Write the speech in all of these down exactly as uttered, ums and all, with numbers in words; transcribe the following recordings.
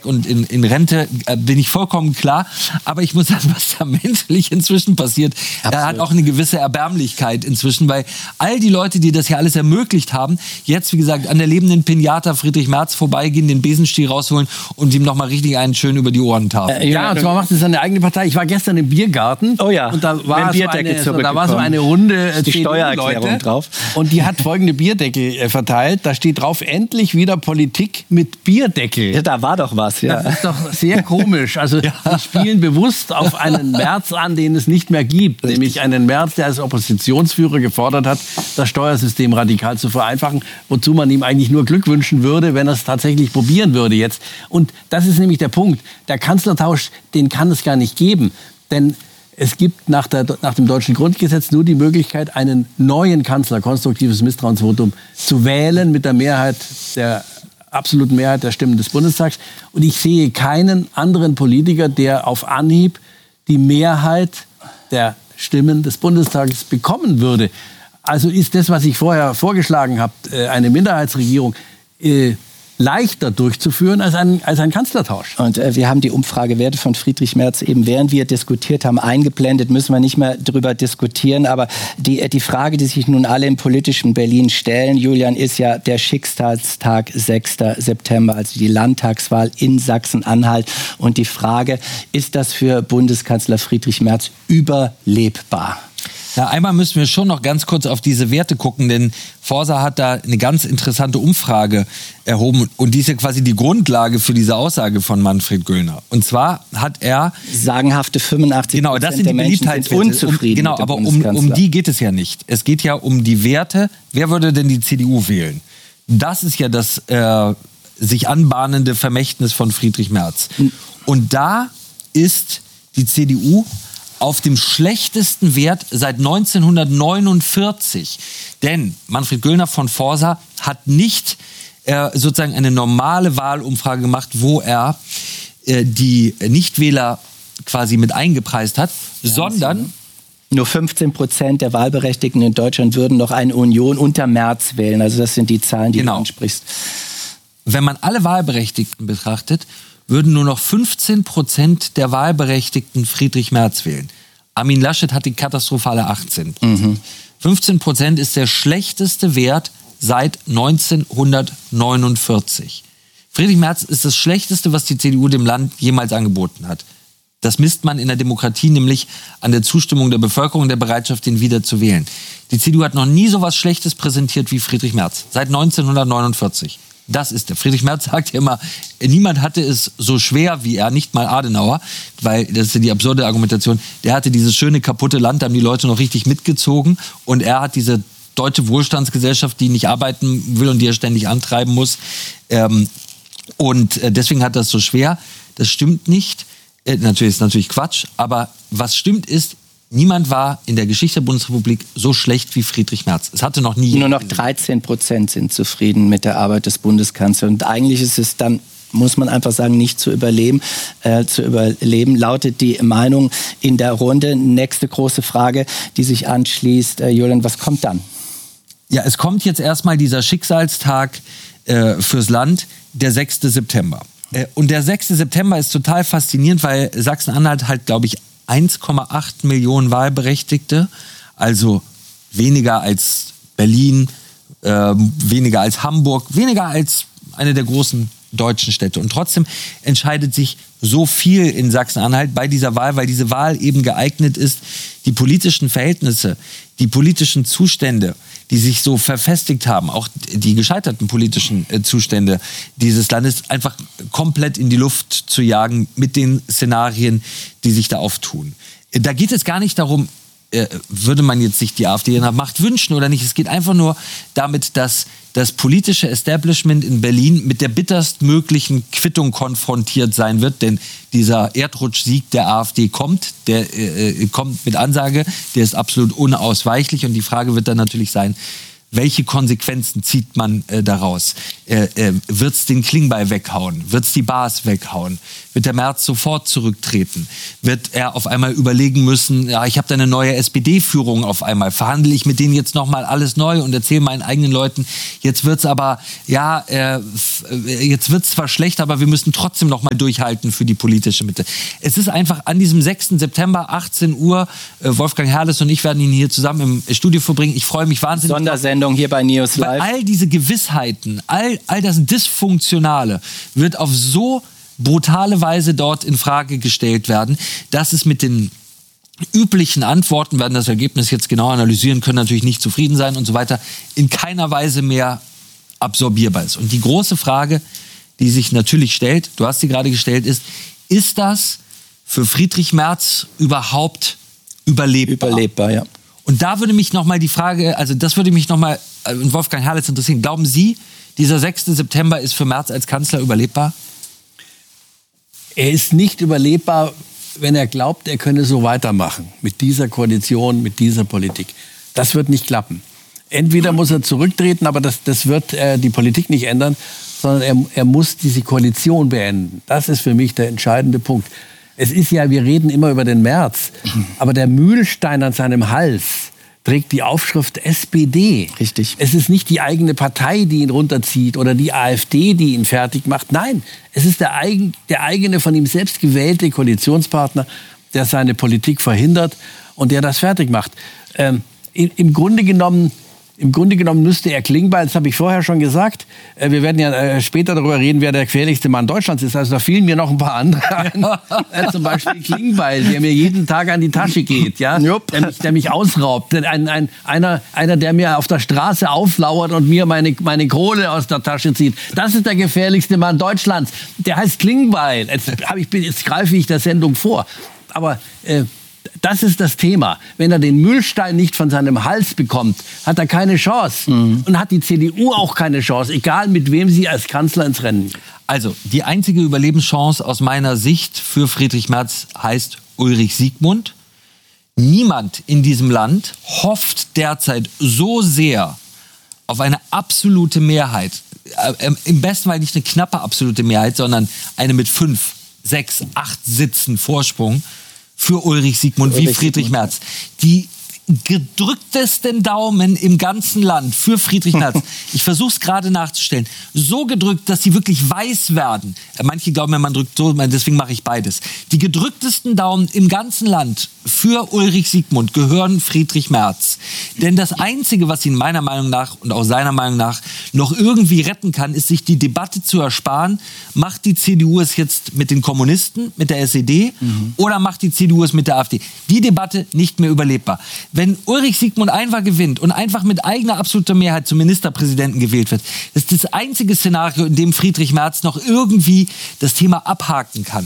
weg und in, in Rente, äh, bin ich vollkommen klar. Aber ich muss sagen, was da menschlich inzwischen passiert, Absolut. Er hat auch eine gewisse Erbärmlichkeit inzwischen, weil all die Leute, die das ja alles ermöglicht haben, jetzt, wie gesagt, an der lebenden Pinata Friedrich Merz vorbeigehen, den Besenstiel rausholen und ihm nochmal richtig einen schön über die Ohren tafeln. Äh, ja, und zwar macht es seine eigene Partei. Ich war gestern im Biergarten. Oh ja, und da war, so eine, so, da war so eine Runde die Steuererklärung Leute, drauf. Und die hat folgende Bierdeckel äh, verteilt. Da steht drauf, endlich wieder Politik mit Bierdeckel. Ja, da war doch was, ja. Das ist doch sehr komisch. Also ja. Die spielen bewusst auf einen Merz an, den es nicht mehr gibt. Richtig. Nämlich einen Merz, der als Oppositionsführer gefordert hat, das Steuersystem radikal zu vereinfachen, wozu man ihm eigentlich nur Glück wünschen würde, wenn er es tatsächlich probieren würde jetzt. Und das ist nämlich der Punkt. Der Kanzlertausch, den kann es gar nicht geben. Denn es gibt nach, der, nach dem deutschen Grundgesetz nur die Möglichkeit, einen neuen Kanzler, konstruktives Misstrauensvotum, zu wählen mit der Mehrheit, der absoluten Mehrheit der Stimmen des Bundestags. Und ich sehe keinen anderen Politiker, der auf Anhieb die Mehrheit der Stimmen des Bundestages bekommen würde. Also ist das, was ich vorher vorgeschlagen habe, eine Minderheitsregierung, äh, leichter durchzuführen als ein, als ein Kanzlertausch. Und äh, wir haben die Umfragewerte von Friedrich Merz eben, während wir diskutiert haben, eingeblendet. Müssen wir nicht mehr drüber diskutieren. Aber die, die Frage, die sich nun alle im politischen Berlin stellen, Julian, ist ja der Schicksalstag sechster September, also die Landtagswahl in Sachsen-Anhalt. Und die Frage, ist das für Bundeskanzler Friedrich Merz überlebbar? Ja, einmal müssen wir schon noch ganz kurz auf diese Werte gucken, denn Forsa hat da eine ganz interessante Umfrage erhoben und die ist ja quasi die Grundlage für diese Aussage von Manfred Göllner. Und zwar hat er... Sagenhafte fünfundachtzig Prozent genau, das sind die Beliebtheitswerte. Unzufrieden. Um, genau, aber um, um die geht es ja nicht. Es geht ja um die Werte. Wer würde denn die C D U wählen? Das ist ja das äh, sich anbahnende Vermächtnis von Friedrich Merz. Und da ist die C D U auf dem schlechtesten Wert seit neunzehnhundertneunundvierzig. Denn Manfred Göllner von Forsa hat nicht äh, sozusagen eine normale Wahlumfrage gemacht, wo er äh, die Nichtwähler quasi mit eingepreist hat, ja, sondern... Nur fünfzehn Prozent der Wahlberechtigten in Deutschland würden noch eine Union unter Merz wählen. Also das sind die Zahlen, die genau. du ansprichst. Wenn man alle Wahlberechtigten betrachtet, würden nur noch fünfzehn Prozent der Wahlberechtigten Friedrich Merz wählen. Armin Laschet hat die katastrophale achtzehn Prozent. Mhm. fünfzehn Prozent ist der schlechteste Wert seit neunzehnhundertneunundvierzig. Friedrich Merz ist das Schlechteste, was die C D U dem Land jemals angeboten hat. Das misst man in der Demokratie nämlich an der Zustimmung der Bevölkerung und der Bereitschaft, ihn wieder zu wählen. Die C D U hat noch nie so was Schlechtes präsentiert wie Friedrich Merz. Seit neunzehnhundertneunundvierzig. Das ist der. Friedrich Merz sagt ja immer, niemand hatte es so schwer wie er, nicht mal Adenauer, weil das ist ja die absurde Argumentation. Der hatte dieses schöne, kaputte Land, da haben die Leute noch richtig mitgezogen und er hat diese deutsche Wohlstandsgesellschaft, die nicht arbeiten will und die er ständig antreiben muss. Ähm, und deswegen hat er es so schwer. Das stimmt nicht. Äh, natürlich ist natürlich Quatsch, aber was stimmt ist, niemand war in der Geschichte der Bundesrepublik so schlecht wie Friedrich Merz. Es hatte noch nie... Nur noch dreizehn Prozent sind zufrieden mit der Arbeit des Bundeskanzlers. Und eigentlich ist es dann, muss man einfach sagen, nicht zu überleben. Äh, zu überleben lautet die Meinung in der Runde. Nächste große Frage, die sich anschließt. Äh, Julian, was kommt dann? Ja, es kommt jetzt erstmal dieser Schicksalstag äh, fürs Land, der sechster September. Äh, und der sechster September ist total faszinierend, weil Sachsen-Anhalt halt, glaube ich, eins Komma acht Millionen Wahlberechtigte, also weniger als Berlin, äh, weniger als Hamburg, weniger als eine der großen deutschen Städte. Und trotzdem entscheidet sich so viel in Sachsen-Anhalt bei dieser Wahl, weil diese Wahl eben geeignet ist, die politischen Verhältnisse, die politischen Zustände, die sich so verfestigt haben, auch die gescheiterten politischen äh, Zustände dieses Landes, einfach komplett in die Luft zu jagen mit den Szenarien, die sich da auftun. Äh, da geht es gar nicht darum, äh, würde man jetzt sich die AfD in der Macht wünschen oder nicht. Es geht einfach nur damit, dass das politische Establishment in Berlin mit der bitterstmöglichen Quittung konfrontiert sein wird, denn dieser Erdrutschsieg der AfD kommt, der äh, kommt mit Ansage, der ist absolut unausweichlich und die Frage wird dann natürlich sein, Welche Konsequenzen zieht man äh, daraus? Äh, äh, wird es den Klingbeil weghauen? Wird es die Bars weghauen? Wird der Merz sofort zurücktreten? Wird er auf einmal überlegen müssen, ja, ich habe da eine neue S P D-Führung auf einmal, verhandle ich mit denen jetzt nochmal alles neu und erzähle meinen eigenen Leuten, jetzt wird's aber, ja, äh, jetzt wird's zwar schlecht, aber wir müssen trotzdem nochmal durchhalten für die politische Mitte. Es ist einfach an diesem sechsten September, achtzehn Uhr, äh, Wolfgang Herrles und ich werden ihn hier zusammen im Studio verbringen. Ich freue mich wahnsinnig. Sondersendung hier bei News Live. Weil all diese Gewissheiten, all, all das Dysfunktionale wird auf so brutale Weise dort in Frage gestellt werden, dass es mit den üblichen Antworten, werden das Ergebnis jetzt genau analysieren, können natürlich nicht zufrieden sein und so weiter, in keiner Weise mehr absorbierbar ist. Und die große Frage, die sich natürlich stellt, du hast sie gerade gestellt, ist, ist das für Friedrich Merz überhaupt überlebbar? Überlebbar, ja. Und da würde mich nochmal die Frage, also das würde mich nochmal äh, Wolfgang Herles interessieren. Glauben Sie, dieser sechste September ist für Merz als Kanzler überlebbar? Er ist nicht überlebbar, wenn er glaubt, er könne so weitermachen. Mit dieser Koalition, mit dieser Politik. Das wird nicht klappen. Entweder muss er zurücktreten, aber das, das wird äh, die Politik nicht ändern, sondern er, er muss diese Koalition beenden. Das ist für mich der entscheidende Punkt. Es ist ja, wir reden immer über den Merz, aber der Mühlstein an seinem Hals trägt die Aufschrift S P D. Richtig. Es ist nicht die eigene Partei, die ihn runterzieht oder die AfD, die ihn fertig macht. Nein, es ist der, eigen, der eigene, von ihm selbst gewählte Koalitionspartner, der seine Politik verhindert und der das fertig macht. Ähm, im, im Grunde genommen... Im Grunde genommen müsste er Klingbeil, das habe ich vorher schon gesagt, äh, wir werden ja äh, später darüber reden, wer der gefährlichste Mann Deutschlands ist. Also da fielen mir noch ein paar andere ein. äh, zum Beispiel Klingbeil, der mir jeden Tag an die Tasche geht, ja? der, mich, der mich ausraubt. Ein, ein, einer, einer, der mir auf der Straße auflauert und mir meine, meine Kohle aus der Tasche zieht. Das ist der gefährlichste Mann Deutschlands. Der heißt Klingbeil. Jetzt, hab ich, jetzt greife ich der Sendung vor. Aber... Äh, Das ist das Thema. Wenn er den Mühlstein nicht von seinem Hals bekommt, hat er keine Chance. Mhm. Und hat die C D U auch keine Chance, egal mit wem sie als Kanzler ins Rennen geht. Also, die einzige Überlebenschance aus meiner Sicht für Friedrich Merz heißt Ulrich Siegmund. Niemand in diesem Land hofft derzeit so sehr auf eine absolute Mehrheit. Äh, im besten Fall nicht eine knappe absolute Mehrheit, sondern eine mit fünf, sechs, acht Sitzen Vorsprung für Ulrich Siegmund wie Friedrich Merz. Die gedrücktesten Daumen im ganzen Land für Friedrich Merz. Ich versuche es gerade nachzustellen. So gedrückt, dass sie wirklich weiß werden. Manche glauben, man drückt so, deswegen mache ich beides. Die gedrücktesten Daumen im ganzen Land für Ulrich Siegmund gehören Friedrich Merz. Denn das Einzige, was ihn meiner Meinung nach und auch seiner Meinung nach noch irgendwie retten kann, ist, sich die Debatte zu ersparen. Macht die C D U es jetzt mit den Kommunisten, mit der S E D, mhm. oder macht die C D U es mit der AfD? Die Debatte nicht mehr überlebbar. Wenn Ulrich Siegmund einfach gewinnt und einfach mit eigener absoluter Mehrheit zum Ministerpräsidenten gewählt wird, das ist das einzige Szenario, in dem Friedrich Merz noch irgendwie das Thema abhaken kann.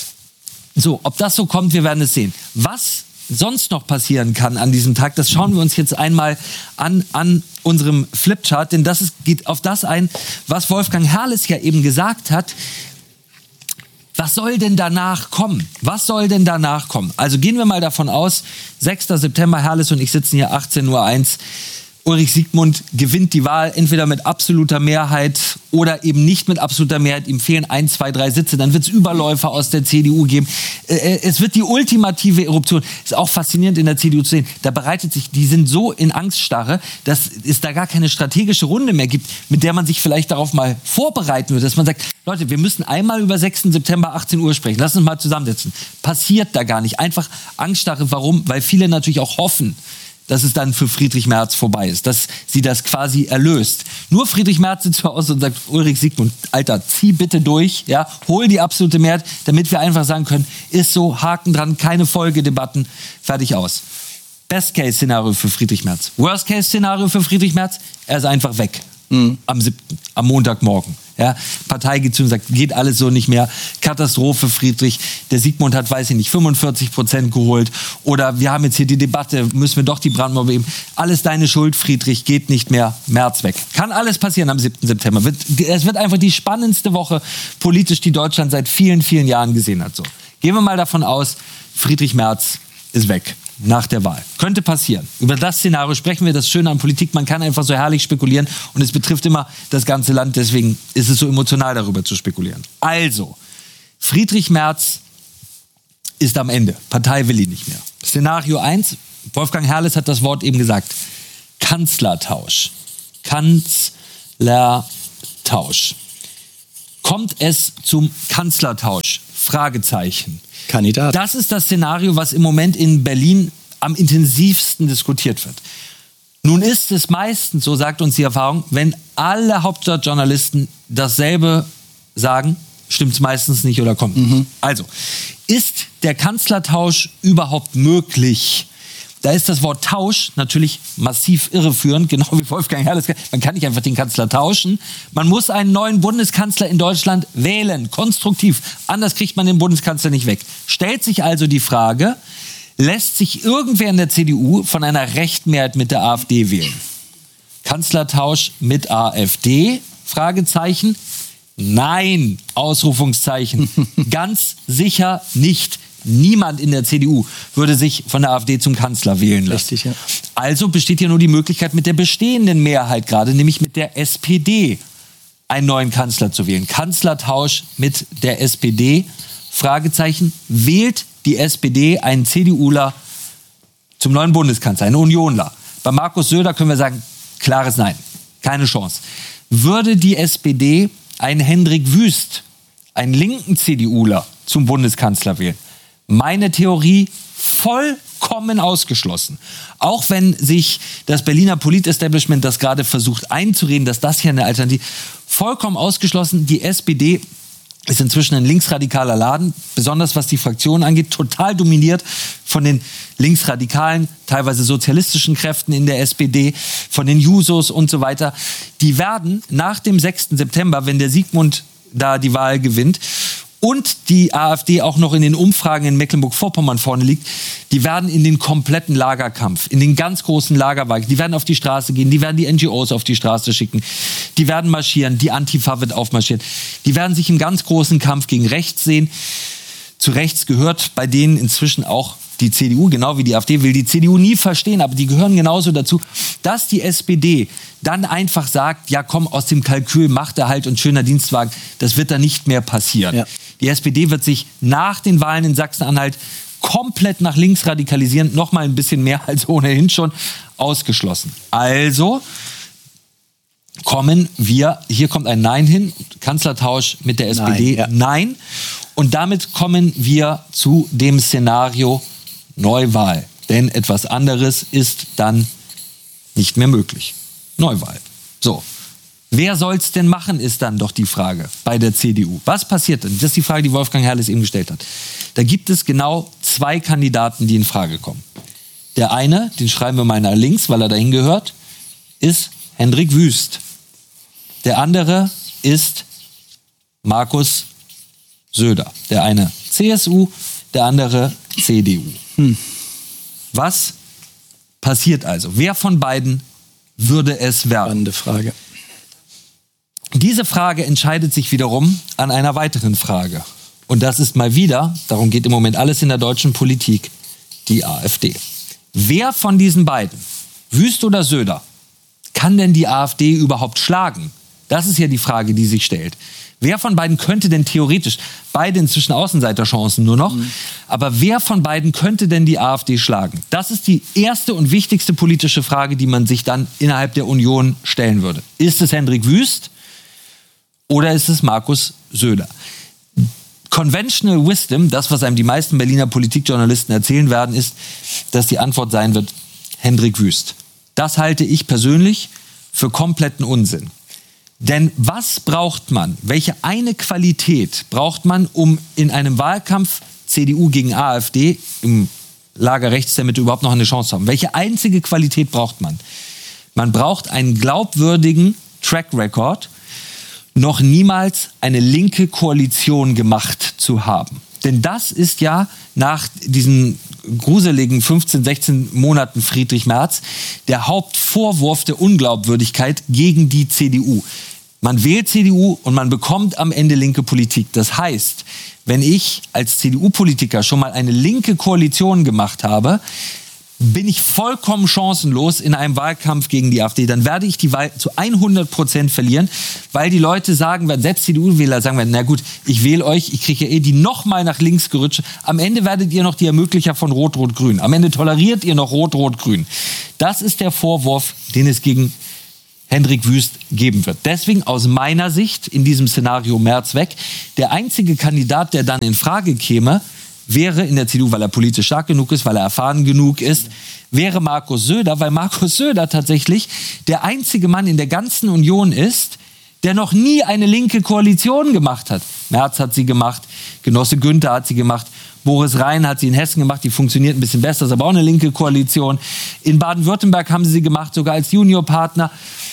So, ob das so kommt, wir werden es sehen. Was sonst noch passieren kann an diesem Tag, das schauen wir uns jetzt einmal an, an unserem Flipchart, denn das ist, geht auf das ein, was Wolfgang Herles ja eben gesagt hat. Was soll denn danach kommen? Was soll denn danach kommen? Also gehen wir mal davon aus, sechster September, Herles und ich sitzen hier achtzehn Uhr eins. Ulrich Siegmund gewinnt die Wahl entweder mit absoluter Mehrheit oder eben nicht mit absoluter Mehrheit. Ihm fehlen ein, zwei, drei Sitze. Dann wird es Überläufer aus der C D U geben. Es wird die ultimative Eruption. Ist auch faszinierend in der C D U zu sehen. Da bereitet sich, die sind so in Angststarre, dass es da gar keine strategische Runde mehr gibt, mit der man sich vielleicht darauf mal vorbereiten würde. Dass man sagt, Leute, wir müssen einmal über sechsten September achtzehn Uhr sprechen. Lass uns mal zusammensetzen. Passiert da gar nicht. Einfach Angststarre. Warum? Weil viele natürlich auch hoffen, dass es dann für Friedrich Merz vorbei ist, dass sie das quasi erlöst. Nur Friedrich Merz sitzt aus und sagt, Ulrich Siegmund, Alter, zieh bitte durch, ja, hol die absolute Mehrheit, damit wir einfach sagen können, ist so, Haken dran, keine Folgedebatten, fertig aus. Best-Case-Szenario für Friedrich Merz. Worst-Case-Szenario für Friedrich Merz, er ist einfach weg. Mhm. Am siebten, am Montagmorgen. Ja, Partei geht zu und sagt, geht alles so nicht mehr. Katastrophe, Friedrich. Der Siegmund hat, weiß ich nicht, fünfundvierzig Prozent geholt. Oder wir haben jetzt hier die Debatte, müssen wir doch die Brandenburger eben. Alles deine Schuld, Friedrich, geht nicht mehr. Merz weg. Kann alles passieren am siebten September. Es wird einfach die spannendste Woche politisch, die Deutschland seit vielen, vielen Jahren gesehen hat. So. Gehen wir mal davon aus, Friedrich Merz ist weg. nach der Wahl. Könnte passieren. Über das Szenario sprechen wir. Das Schöne an Politik, man kann einfach so herrlich spekulieren und es betrifft immer das ganze Land. Deswegen ist es so emotional, darüber zu spekulieren. Also, Friedrich Merz ist am Ende. Partei will ihn nicht mehr. Szenario eins, Wolfgang Herrles hat das Wort eben gesagt. Kanzlertausch. Kanzlertausch. Kommt es zum Kanzlertausch? Fragezeichen. Kandidat. Das ist das Szenario, was im Moment in Berlin am intensivsten diskutiert wird. Nun ist es meistens, so sagt uns die Erfahrung, wenn alle Hauptstadtjournalisten dasselbe sagen, stimmt es meistens nicht oder kommt nicht. Mhm. Also, ist der Kanzlertausch überhaupt möglich? Da ist das Wort Tausch natürlich massiv irreführend, genau wie Wolfgang Herrles. Man kann nicht einfach den Kanzler tauschen. Man muss einen neuen Bundeskanzler in Deutschland wählen, konstruktiv. Anders kriegt man den Bundeskanzler nicht weg. Stellt sich also die Frage, lässt sich irgendwer in der C D U von einer Rechtmehrheit mit der AfD wählen? Kanzlertausch mit AfD? Fragezeichen. Nein, Ausrufungszeichen. Ganz sicher nicht. Niemand in der C D U würde sich von der AfD zum Kanzler wählen lassen. Richtig, ja. Also besteht hier nur die Möglichkeit, mit der bestehenden Mehrheit gerade, nämlich mit der S P D, einen neuen Kanzler zu wählen. Kanzlertausch mit der S P D? Fragezeichen. Wählt die S P D einen CDUler zum neuen Bundeskanzler, einen Unionler? Bei Markus Söder können wir sagen, klares Nein. Keine Chance. Würde die S P D einen Hendrik Wüst, einen linken CDUler, zum Bundeskanzler wählen? Meine Theorie, vollkommen ausgeschlossen. Auch wenn sich das Berliner Politestablishment das gerade versucht einzureden, dass das hier eine Alternative, vollkommen ausgeschlossen. Die S P D ist inzwischen ein linksradikaler Laden, besonders was die Fraktion angeht, total dominiert von den linksradikalen, teilweise sozialistischen Kräften in der S P D, von den Jusos und so weiter. Die werden nach dem sechsten September, wenn der Sigmund da die Wahl gewinnt, und die AfD auch noch in den Umfragen in Mecklenburg-Vorpommern vorne liegt, die werden in den kompletten Lagerkampf, in den ganz großen Lagerwahl, die werden auf die Straße gehen, die werden die N G Os auf die Straße schicken, die werden marschieren, die Antifa wird aufmarschieren, die werden sich im ganz großen Kampf gegen rechts sehen. Zu rechts gehört bei denen inzwischen auch die C D U, genau wie die AfD, will die C D U nie verstehen, aber die gehören genauso dazu, dass die S P D dann einfach sagt, ja komm, aus dem Kalkül macht er halt und schöner Dienstwagen, das wird da nicht mehr passieren. Ja. Die S P D wird sich nach den Wahlen in Sachsen-Anhalt komplett nach links radikalisieren, noch mal ein bisschen mehr als ohnehin schon, ausgeschlossen. Also kommen wir, hier kommt ein Nein hin, Kanzlertausch mit der S P D, Nein. Ja. Nein. Und damit kommen wir zu dem Szenario Neuwahl. Denn etwas anderes ist dann nicht mehr möglich. Neuwahl. So. Wer soll's denn machen, ist dann doch die Frage bei der C D U. Was passiert denn? Das ist die Frage, die Wolfgang Herrles eben gestellt hat. Da gibt es genau zwei Kandidaten, die in Frage kommen. Der eine, den schreiben wir mal nach links, weil er dahin gehört, ist Hendrik Wüst. Der andere ist Markus Söder. Der eine C S U, der andere C D U. Hm. Was passiert also? Wer von beiden würde es werden? Spannende Frage. Diese Frage entscheidet sich wiederum an einer weiteren Frage. Und das ist mal wieder, darum geht im Moment alles in der deutschen Politik, die AfD. Wer von diesen beiden, Wüst oder Söder, kann denn die AfD überhaupt schlagen? Das ist ja die Frage, die sich stellt. Wer von beiden könnte denn theoretisch, beide inzwischen Außenseiterchancen nur noch, mhm. aber wer von beiden könnte denn die AfD schlagen? Das ist die erste und wichtigste politische Frage, die man sich dann innerhalb der Union stellen würde. Ist es Hendrik Wüst oder ist es Markus Söder? Conventional Wisdom, das, was einem die meisten Berliner Politikjournalisten erzählen werden, ist, dass die Antwort sein wird, Hendrik Wüst. Das halte ich persönlich für kompletten Unsinn. Denn was braucht man, welche eine Qualität braucht man, um in einem Wahlkampf C D U gegen AfD im Lager rechts der Mitte überhaupt noch eine Chance zu haben? Welche einzige Qualität braucht man? Man braucht einen glaubwürdigen Track Record, noch niemals eine linke Koalition gemacht zu haben. Denn das ist ja nach diesen gruseligen fünfzehn, sechzehn Monaten Friedrich Merz der Hauptvorwurf der Unglaubwürdigkeit gegen die C D U. Man wählt C D U und man bekommt am Ende linke Politik. Das heißt, wenn ich als C D U-Politiker schon mal eine linke Koalition gemacht habe, bin ich vollkommen chancenlos in einem Wahlkampf gegen die AfD. Dann werde ich die Wahl zu hundert Prozent verlieren, weil die Leute sagen werden, selbst C D U-Wähler sagen werden, na gut, ich wähle euch, ich kriege ja eh die nochmal nach links gerutscht. Am Ende werdet ihr noch die Ermöglicher von Rot-Rot-Grün. Am Ende toleriert ihr noch Rot-Rot-Grün. Das ist der Vorwurf, den es gegen Hendrik Wüst geben wird. Deswegen aus meiner Sicht in diesem Szenario Merz weg. Der einzige Kandidat, der dann in Frage käme, wäre in der C D U, weil er politisch stark genug ist, weil er erfahren genug ist, wäre Markus Söder, weil Markus Söder tatsächlich der einzige Mann in der ganzen Union ist, der noch nie eine linke Koalition gemacht hat. Merz hat sie gemacht, Genosse Günther hat sie gemacht, Boris Rhein hat sie in Hessen gemacht, die funktioniert ein bisschen besser, ist aber auch eine linke Koalition. In Baden-Württemberg haben sie sie gemacht, sogar als Juniorpartner.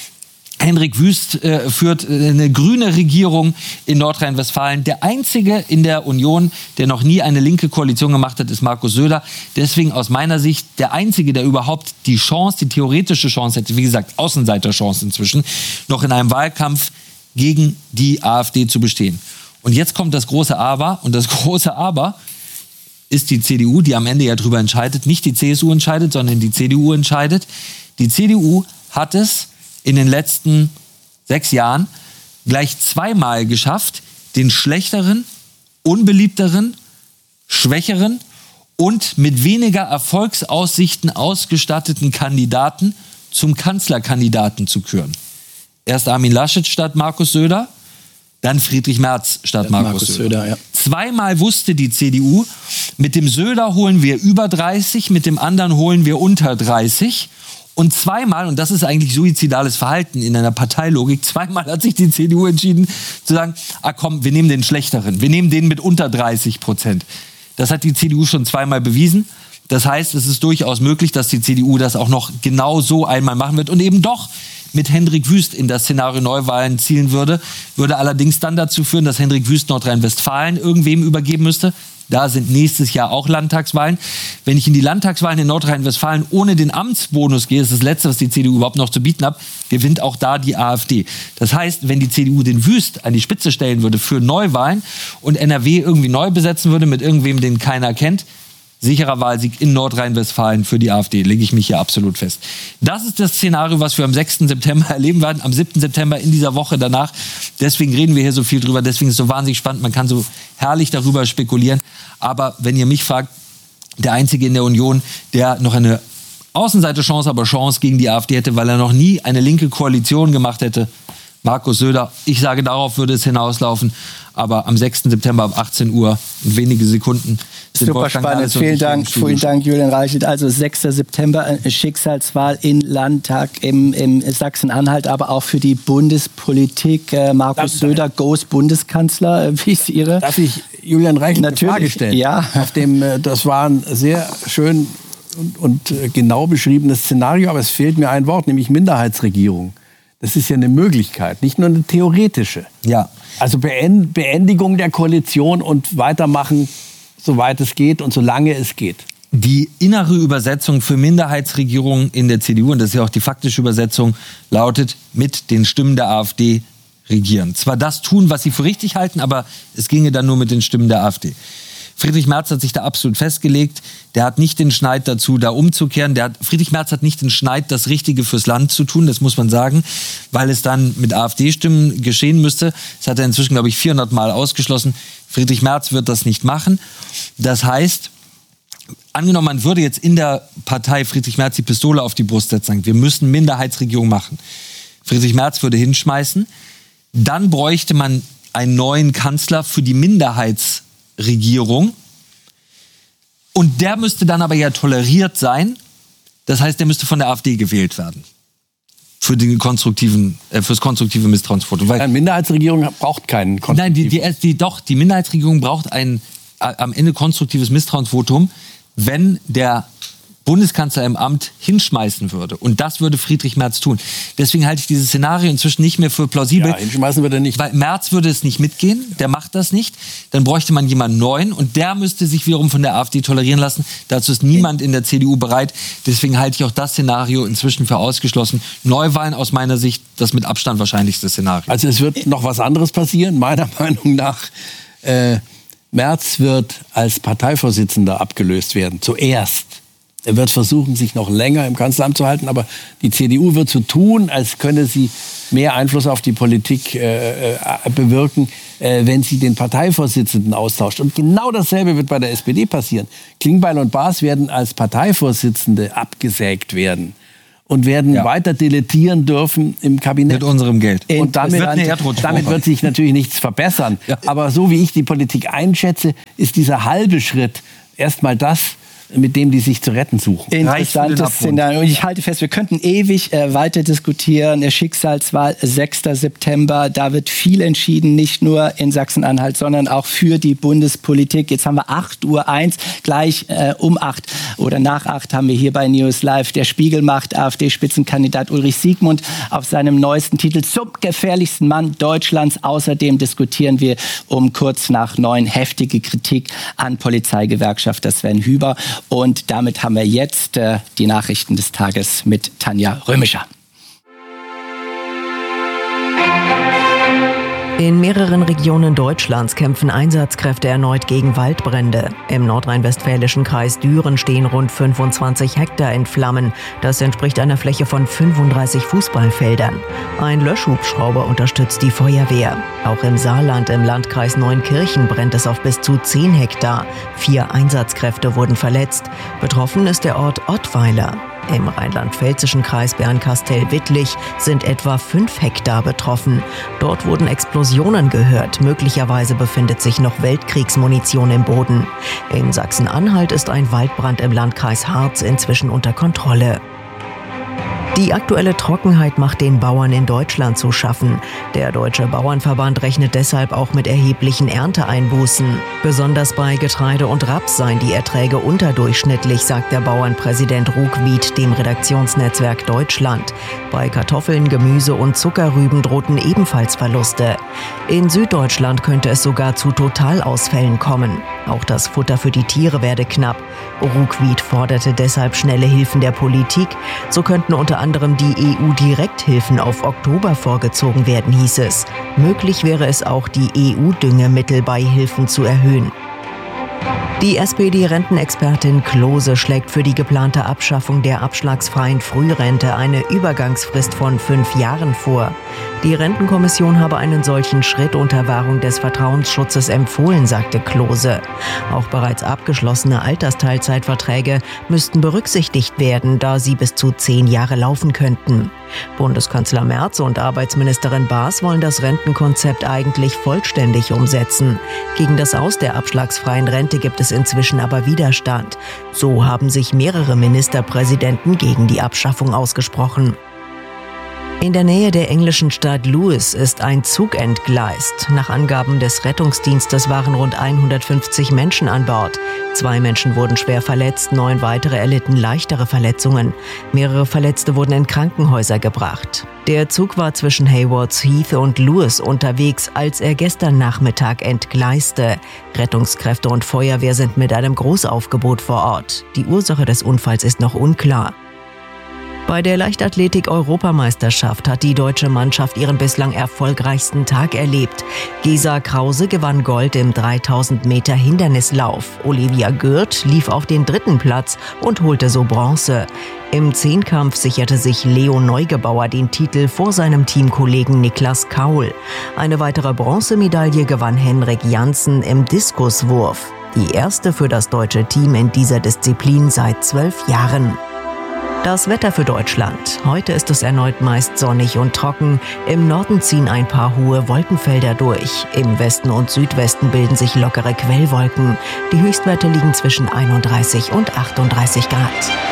Hendrik Wüst äh, führt äh, eine grüne Regierung in Nordrhein-Westfalen. Der einzige in der Union, der noch nie eine linke Koalition gemacht hat, ist Markus Söder. Deswegen aus meiner Sicht der einzige, der überhaupt die Chance, die theoretische Chance hätte, wie gesagt, Außenseiterchance inzwischen, noch in einem Wahlkampf gegen die AfD zu bestehen. Und jetzt kommt das große Aber. Und das große Aber ist die C D U, die am Ende ja darüber entscheidet. Nicht die C S U entscheidet, sondern die C D U entscheidet. Die C D U hat es in den letzten sechs Jahren gleich zweimal geschafft, den schlechteren, unbeliebteren, schwächeren und mit weniger Erfolgsaussichten ausgestatteten Kandidaten zum Kanzlerkandidaten zu küren. Erst Armin Laschet statt Markus Söder, dann Friedrich Merz statt Markus, Markus Söder. Söder ja. Zweimal wusste die C D U, mit dem Söder holen wir über dreißig, mit dem anderen holen wir unter dreißig. Und zweimal, und das ist eigentlich suizidales Verhalten in einer Parteilogik, zweimal hat sich die C D U entschieden zu sagen, ah komm, wir nehmen den Schlechteren, wir nehmen den mit unter dreißig Prozent. Das hat die C D U schon zweimal bewiesen. Das heißt, es ist durchaus möglich, dass die C D U das auch noch genau so einmal machen wird und eben doch mit Hendrik Wüst in das Szenario Neuwahlen zielen würde. Würde allerdings dann dazu führen, dass Hendrik Wüst Nordrhein-Westfalen irgendwem übergeben müsste. Da sind nächstes Jahr auch Landtagswahlen. Wenn ich in die Landtagswahlen in Nordrhein-Westfalen ohne den Amtsbonus gehe, ist das Letzte, was die C D U überhaupt noch zu bieten hat, gewinnt auch da die AfD. Das heißt, wenn die C D U den Wüst an die Spitze stellen würde für Neuwahlen und N R W irgendwie neu besetzen würde mit irgendwem, den keiner kennt, sicherer Wahlsieg in Nordrhein-Westfalen für die AfD, lege ich mich hier absolut fest. Das ist das Szenario, was wir am sechsten September erleben werden, am siebten September in dieser Woche danach. Deswegen reden wir hier so viel drüber, deswegen ist es so wahnsinnig spannend, man kann so herrlich darüber spekulieren. Aber wenn ihr mich fragt, der Einzige in der Union, der noch eine Außenseiterchance, aber Chance gegen die AfD hätte, weil er noch nie eine linke Koalition gemacht hätte, Markus Söder. Ich sage, darauf würde es hinauslaufen. Aber am sechsten September um achtzehn Uhr und wenige Sekunden sind Super Wolfgang spannend. Nahles und Vielen ich Dank, im Studio. vielen Dank, Julian Reichelt. Also sechster September, eine Schicksalswahl in Landtag im, im Sachsen-Anhalt, aber auch für die Bundespolitik. Äh, Markus Darf- Söder, goes Bundeskanzler. Äh, Wie ist Ihre? Darf ich Julian Reichelt eine Natürlich, Frage stellen? ja. Auf dem, äh, das war ein sehr schön und, und äh, genau beschriebenes Szenario, aber es fehlt mir ein Wort, nämlich Minderheitsregierung. Das ist ja eine Möglichkeit, nicht nur eine theoretische. Ja. Also Beend- Beendigung der Koalition und weitermachen, soweit es geht und solange es geht. Die innere Übersetzung für Minderheitsregierungen in der C D U, und das ist ja auch die faktische Übersetzung, lautet mit den Stimmen der AfD regieren. Zwar das tun, was sie für richtig halten, aber es ginge dann nur mit den Stimmen der AfD. Friedrich Merz hat sich da absolut festgelegt. Der hat nicht den Schneid dazu, da umzukehren. Der hat, Friedrich Merz hat nicht den Schneid, das Richtige fürs Land zu tun, das muss man sagen, weil es dann mit AfD-Stimmen geschehen müsste. Das hat er inzwischen, glaube ich, vierhundert Mal ausgeschlossen. Friedrich Merz wird das nicht machen. Das heißt, angenommen, man würde jetzt in der Partei Friedrich Merz die Pistole auf die Brust setzen, sagen, wir müssen Minderheitsregierung machen. Friedrich Merz würde hinschmeißen. Dann bräuchte man einen neuen Kanzler für die Minderheitsregierung. Und der müsste dann aber ja toleriert sein. Das heißt, der müsste von der AfD gewählt werden. Für den konstruktiven, äh, fürs konstruktive Misstrauensvotum. Weil, Eine Minderheitsregierung braucht keinen nein, die, konstruktiven. die, die, doch, die Minderheitsregierung braucht ein äh, am Ende konstruktives Misstrauensvotum, wenn der Bundeskanzler im Amt hinschmeißen würde. Und das würde Friedrich Merz tun. Deswegen halte ich dieses Szenario inzwischen nicht mehr für plausibel. Ja, hinschmeißen wir nicht. Weil Merz würde es nicht mitgehen, der macht das nicht. Dann bräuchte man jemanden Neuen und der müsste sich wiederum von der AfD tolerieren lassen. Dazu ist niemand in der C D U bereit. Deswegen halte ich auch das Szenario inzwischen für ausgeschlossen. Neuwahlen aus meiner Sicht das mit Abstand wahrscheinlichste Szenario. Also es wird noch was anderes passieren, meiner Meinung nach. Äh, Merz wird als Parteivorsitzender abgelöst werden, zuerst. Er wird versuchen, sich noch länger im Kanzleramt zu halten, aber die C D U wird so tun, als könne sie mehr Einfluss auf die Politik äh, bewirken, äh, wenn sie den Parteivorsitzenden austauscht. Und genau dasselbe wird bei der S P D passieren. Klingbeil und Baas werden als Parteivorsitzende abgesägt werden und werden ja. weiter dilettieren dürfen im Kabinett. Mit unserem Geld. Und damit wird, damit wird sich natürlich nichts verbessern. Ja. Aber so wie ich die Politik einschätze, ist dieser halbe Schritt erstmal das, mit dem die sich zu retten suchen. Interessantes Szenario. Und ich halte fest, wir könnten ewig äh, weiter diskutieren. Der Schicksalswahl sechster September, da wird viel entschieden, nicht nur in Sachsen-Anhalt, sondern auch für die Bundespolitik. Jetzt haben wir acht Uhr eins, gleich äh, um acht oder nach acht haben wir hier bei News Live. Der Spiegel macht AfD-Spitzenkandidat Ulrich Siegmund auf seinem neuesten Titel zum gefährlichsten Mann Deutschlands. Außerdem diskutieren wir um kurz nach neun heftige Kritik an Polizeigewerkschafter Sven Hüber. Und damit haben wir jetzt äh, die Nachrichten des Tages mit Tanja Römischer. In mehreren Regionen Deutschlands kämpfen Einsatzkräfte erneut gegen Waldbrände. Im nordrhein-westfälischen Kreis Düren stehen rund fünfundzwanzig Hektar in Flammen. Das entspricht einer Fläche von fünfunddreißig Fußballfeldern. Ein Löschhubschrauber unterstützt die Feuerwehr. Auch im Saarland im Landkreis Neunkirchen brennt es auf bis zu zehn Hektar. Vier Einsatzkräfte wurden verletzt. Betroffen ist der Ort Ottweiler. Im rheinland-pfälzischen Kreis Bernkastel-Wittlich sind etwa fünf Hektar betroffen. Dort wurden Explosionen gehört. Möglicherweise befindet sich noch Weltkriegsmunition im Boden. In Sachsen-Anhalt ist ein Waldbrand im Landkreis Harz inzwischen unter Kontrolle. Die aktuelle Trockenheit macht den Bauern in Deutschland zu schaffen. Der Deutsche Bauernverband rechnet deshalb auch mit erheblichen Ernteeinbußen. Besonders bei Getreide und Raps seien die Erträge unterdurchschnittlich, sagt der Bauernpräsident Ruckwied dem Redaktionsnetzwerk Deutschland. Bei Kartoffeln, Gemüse und Zuckerrüben drohten ebenfalls Verluste. In Süddeutschland könnte es sogar zu Totalausfällen kommen. Auch das Futter für die Tiere werde knapp. Ruckwied forderte deshalb schnelle Hilfen der Politik. So könnten unter anderem die E U-Direkthilfen auf Oktober vorgezogen werden, hieß es. Möglich wäre es auch, die E U-Düngemittelbeihilfen zu erhöhen. Die S P D-Rentenexpertin Klose schlägt für die geplante Abschaffung der abschlagsfreien Frührente eine Übergangsfrist von fünf Jahren vor. Die Rentenkommission habe einen solchen Schritt unter Wahrung des Vertrauensschutzes empfohlen, sagte Klose. Auch bereits abgeschlossene Altersteilzeitverträge müssten berücksichtigt werden, da sie bis zu zehn Jahre laufen könnten. Bundeskanzler Merz und Arbeitsministerin Baas wollen das Rentenkonzept eigentlich vollständig umsetzen. Gegen das Aus der abschlagsfreien Rente gibt es inzwischen aber Widerstand. So haben sich mehrere Ministerpräsidenten gegen die Abschaffung ausgesprochen. In der Nähe der englischen Stadt Lewes ist ein Zug entgleist. Nach Angaben des Rettungsdienstes waren rund hundertfünfzig Menschen an Bord. Zwei Menschen wurden schwer verletzt, neun weitere erlitten leichtere Verletzungen. Mehrere Verletzte wurden in Krankenhäuser gebracht. Der Zug war zwischen Haywards Heath und Lewes unterwegs, als er gestern Nachmittag entgleiste. Rettungskräfte und Feuerwehr sind mit einem Großaufgebot vor Ort. Die Ursache des Unfalls ist noch unklar. Bei der Leichtathletik-Europameisterschaft hat die deutsche Mannschaft ihren bislang erfolgreichsten Tag erlebt. Gesa Krause gewann Gold im dreitausend Meter Hindernislauf. Olivia Gürt lief auf den dritten Platz und holte so Bronze. Im Zehnkampf sicherte sich Leo Neugebauer den Titel vor seinem Teamkollegen Niklas Kaul. Eine weitere Bronzemedaille gewann Henrik Janssen im Diskuswurf. Die erste für das deutsche Team in dieser Disziplin seit zwölf Jahren. Das Wetter für Deutschland. Heute ist es erneut meist sonnig und trocken. Im Norden ziehen ein paar hohe Wolkenfelder durch. Im Westen und Südwesten bilden sich lockere Quellwolken. Die Höchstwerte liegen zwischen einunddreißig und achtunddreißig Grad.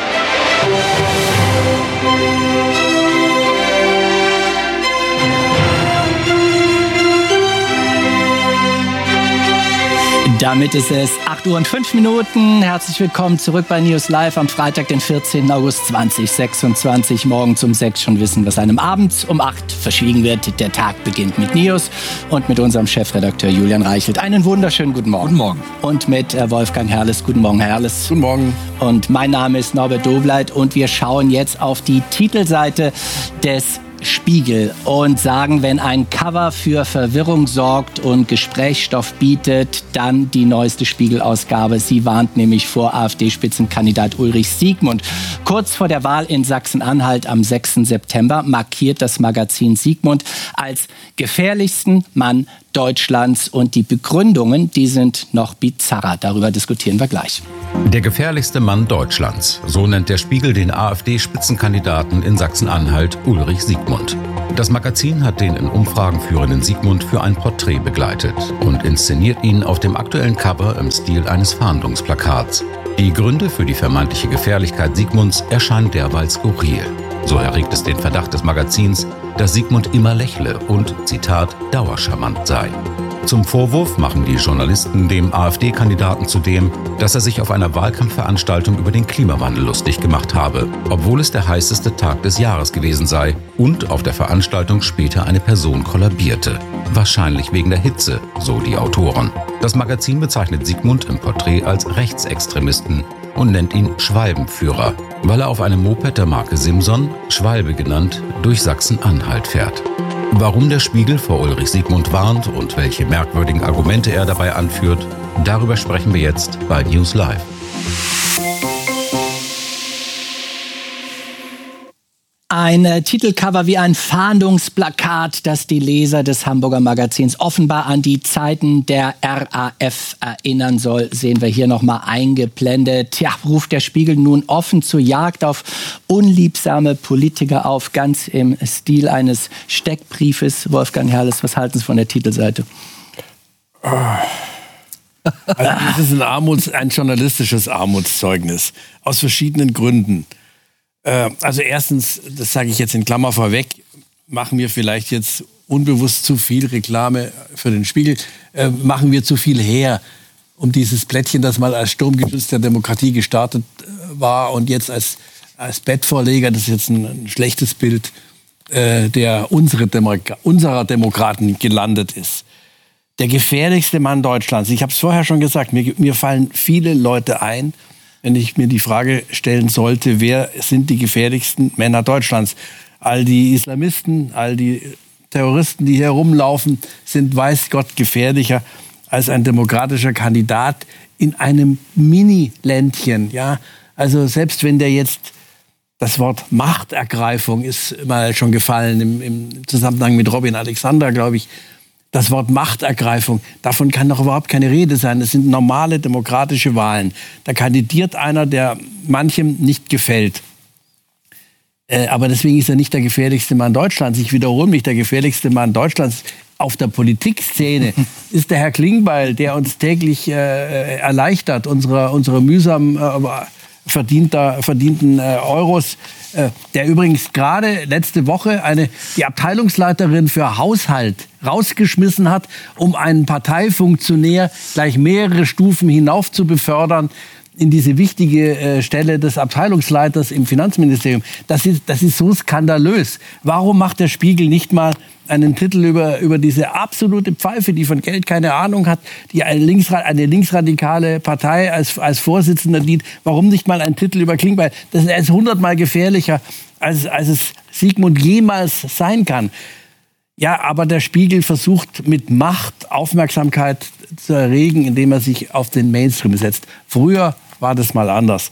Damit ist es acht Uhr und fünf Minuten. Herzlich willkommen zurück bei News Live am Freitag, den vierzehnten August zweitausendsechsundzwanzig. Morgens um sechs schon wissen, was einem abends um acht verschwiegen wird. Der Tag beginnt mit News und mit unserem Chefredakteur Julian Reichelt. Einen wunderschönen guten Morgen. Guten Morgen. Und mit äh, Wolfgang Herrles. Guten Morgen, Herr Herles. Guten Morgen. Und mein Name ist Norbert Dobleit und wir schauen jetzt auf die Titelseite des Spiegel und sagen, wenn ein Cover für Verwirrung sorgt und Gesprächsstoff bietet, dann die neueste Spiegel-Ausgabe. Sie warnt nämlich vor AfD-Spitzenkandidat Ulrich Siegmund. Kurz vor der Wahl in Sachsen-Anhalt am sechsten September markiert das Magazin Siegmund als gefährlichsten Mann Deutschlands. Und die Begründungen, die sind noch bizarrer. Darüber diskutieren wir gleich. Der gefährlichste Mann Deutschlands. So nennt der Spiegel den AfD-Spitzenkandidaten in Sachsen-Anhalt, Ulrich Siegmund. Das Magazin hat den in Umfragen führenden Siegmund für ein Porträt begleitet und inszeniert ihn auf dem aktuellen Cover im Stil eines Fahndungsplakats. Die Gründe für die vermeintliche Gefährlichkeit Siegmunds erscheinen derweil skurril. So erregt es den Verdacht des Magazins, dass Siegmund immer lächle und, Zitat, dauercharmant sei. Zum Vorwurf machen die Journalisten dem AfD-Kandidaten zudem, dass er sich auf einer Wahlkampfveranstaltung über den Klimawandel lustig gemacht habe, obwohl es der heißeste Tag des Jahres gewesen sei und auf der Veranstaltung später eine Person kollabierte. Wahrscheinlich wegen der Hitze, so die Autoren. Das Magazin bezeichnet Siegmund im Porträt als Rechtsextremisten und nennt ihn Schwalbenführer, weil er auf einem Moped der Marke Simson, Schwalbe genannt, durch Sachsen-Anhalt fährt. Warum der Spiegel vor Ulrich Siegmund warnt und welche merkwürdigen Argumente er dabei anführt, darüber sprechen wir jetzt bei News Live. Ein äh, Titelcover wie ein Fahndungsplakat, das die Leser des Hamburger Magazins offenbar an die Zeiten der R A F erinnern soll, sehen wir hier nochmal eingeblendet. Ja, ruft der Spiegel nun offen zur Jagd auf unliebsame Politiker auf, ganz im Stil eines Steckbriefes. Wolfgang Herrles, was halten Sie von der Titelseite? Also das ist ein, Armuts-, ein journalistisches Armutszeugnis, aus verschiedenen Gründen. Also erstens, das sage ich jetzt in Klammer vorweg, machen wir vielleicht jetzt unbewusst zu viel Reklame für den Spiegel, äh, machen wir zu viel her, um dieses Blättchen, das mal als Sturmgeschütz der Demokratie gestartet äh, war und jetzt als, als Bettvorleger, das ist jetzt ein, ein schlechtes Bild, äh, der unsere Demogra- unserer Demokraten gelandet ist. Der gefährlichste Mann Deutschlands, ich habe es vorher schon gesagt, mir, mir fallen viele Leute ein, wenn ich mir die Frage stellen sollte, wer sind die gefährlichsten Männer Deutschlands? All die Islamisten, all die Terroristen, die hier rumlaufen, sind weiß Gott gefährlicher als ein demokratischer Kandidat in einem Mini-Ländchen. Ja? Also selbst wenn der jetzt, das Wort Machtergreifung ist mal schon gefallen im, im Zusammenhang mit Robin Alexander, glaube ich, das Wort Machtergreifung, davon kann doch überhaupt keine Rede sein. Das sind normale demokratische Wahlen. Da kandidiert einer, der manchem nicht gefällt. Äh, aber deswegen ist er nicht der gefährlichste Mann Deutschlands. Ich wiederhole mich, der gefährlichste Mann Deutschlands auf der Politikszene ist der Herr Klingbeil, der uns täglich äh, erleichtert, unsere, unsere mühsam äh, verdienter, verdienten äh, Euros. Äh, der übrigens gerade letzte Woche eine, die Abteilungsleiterin für Haushalt rausgeschmissen hat, um einen Parteifunktionär gleich mehrere Stufen hinauf zu befördern in diese wichtige äh, Stelle des Abteilungsleiters im Finanzministerium. Das ist, das ist so skandalös. Warum macht der Spiegel nicht mal einen Titel über, über diese absolute Pfeife, die von Geld keine Ahnung hat, die eine, Linksra- eine linksradikale Partei als, als Vorsitzender dient? Warum nicht mal einen Titel über Klingbeil? Das ist hundertmal gefährlicher, als, als es Siegmund jemals sein kann. Ja, aber der Spiegel versucht mit Macht Aufmerksamkeit zu erregen, indem er sich auf den Mainstream setzt. Früher war das mal anders.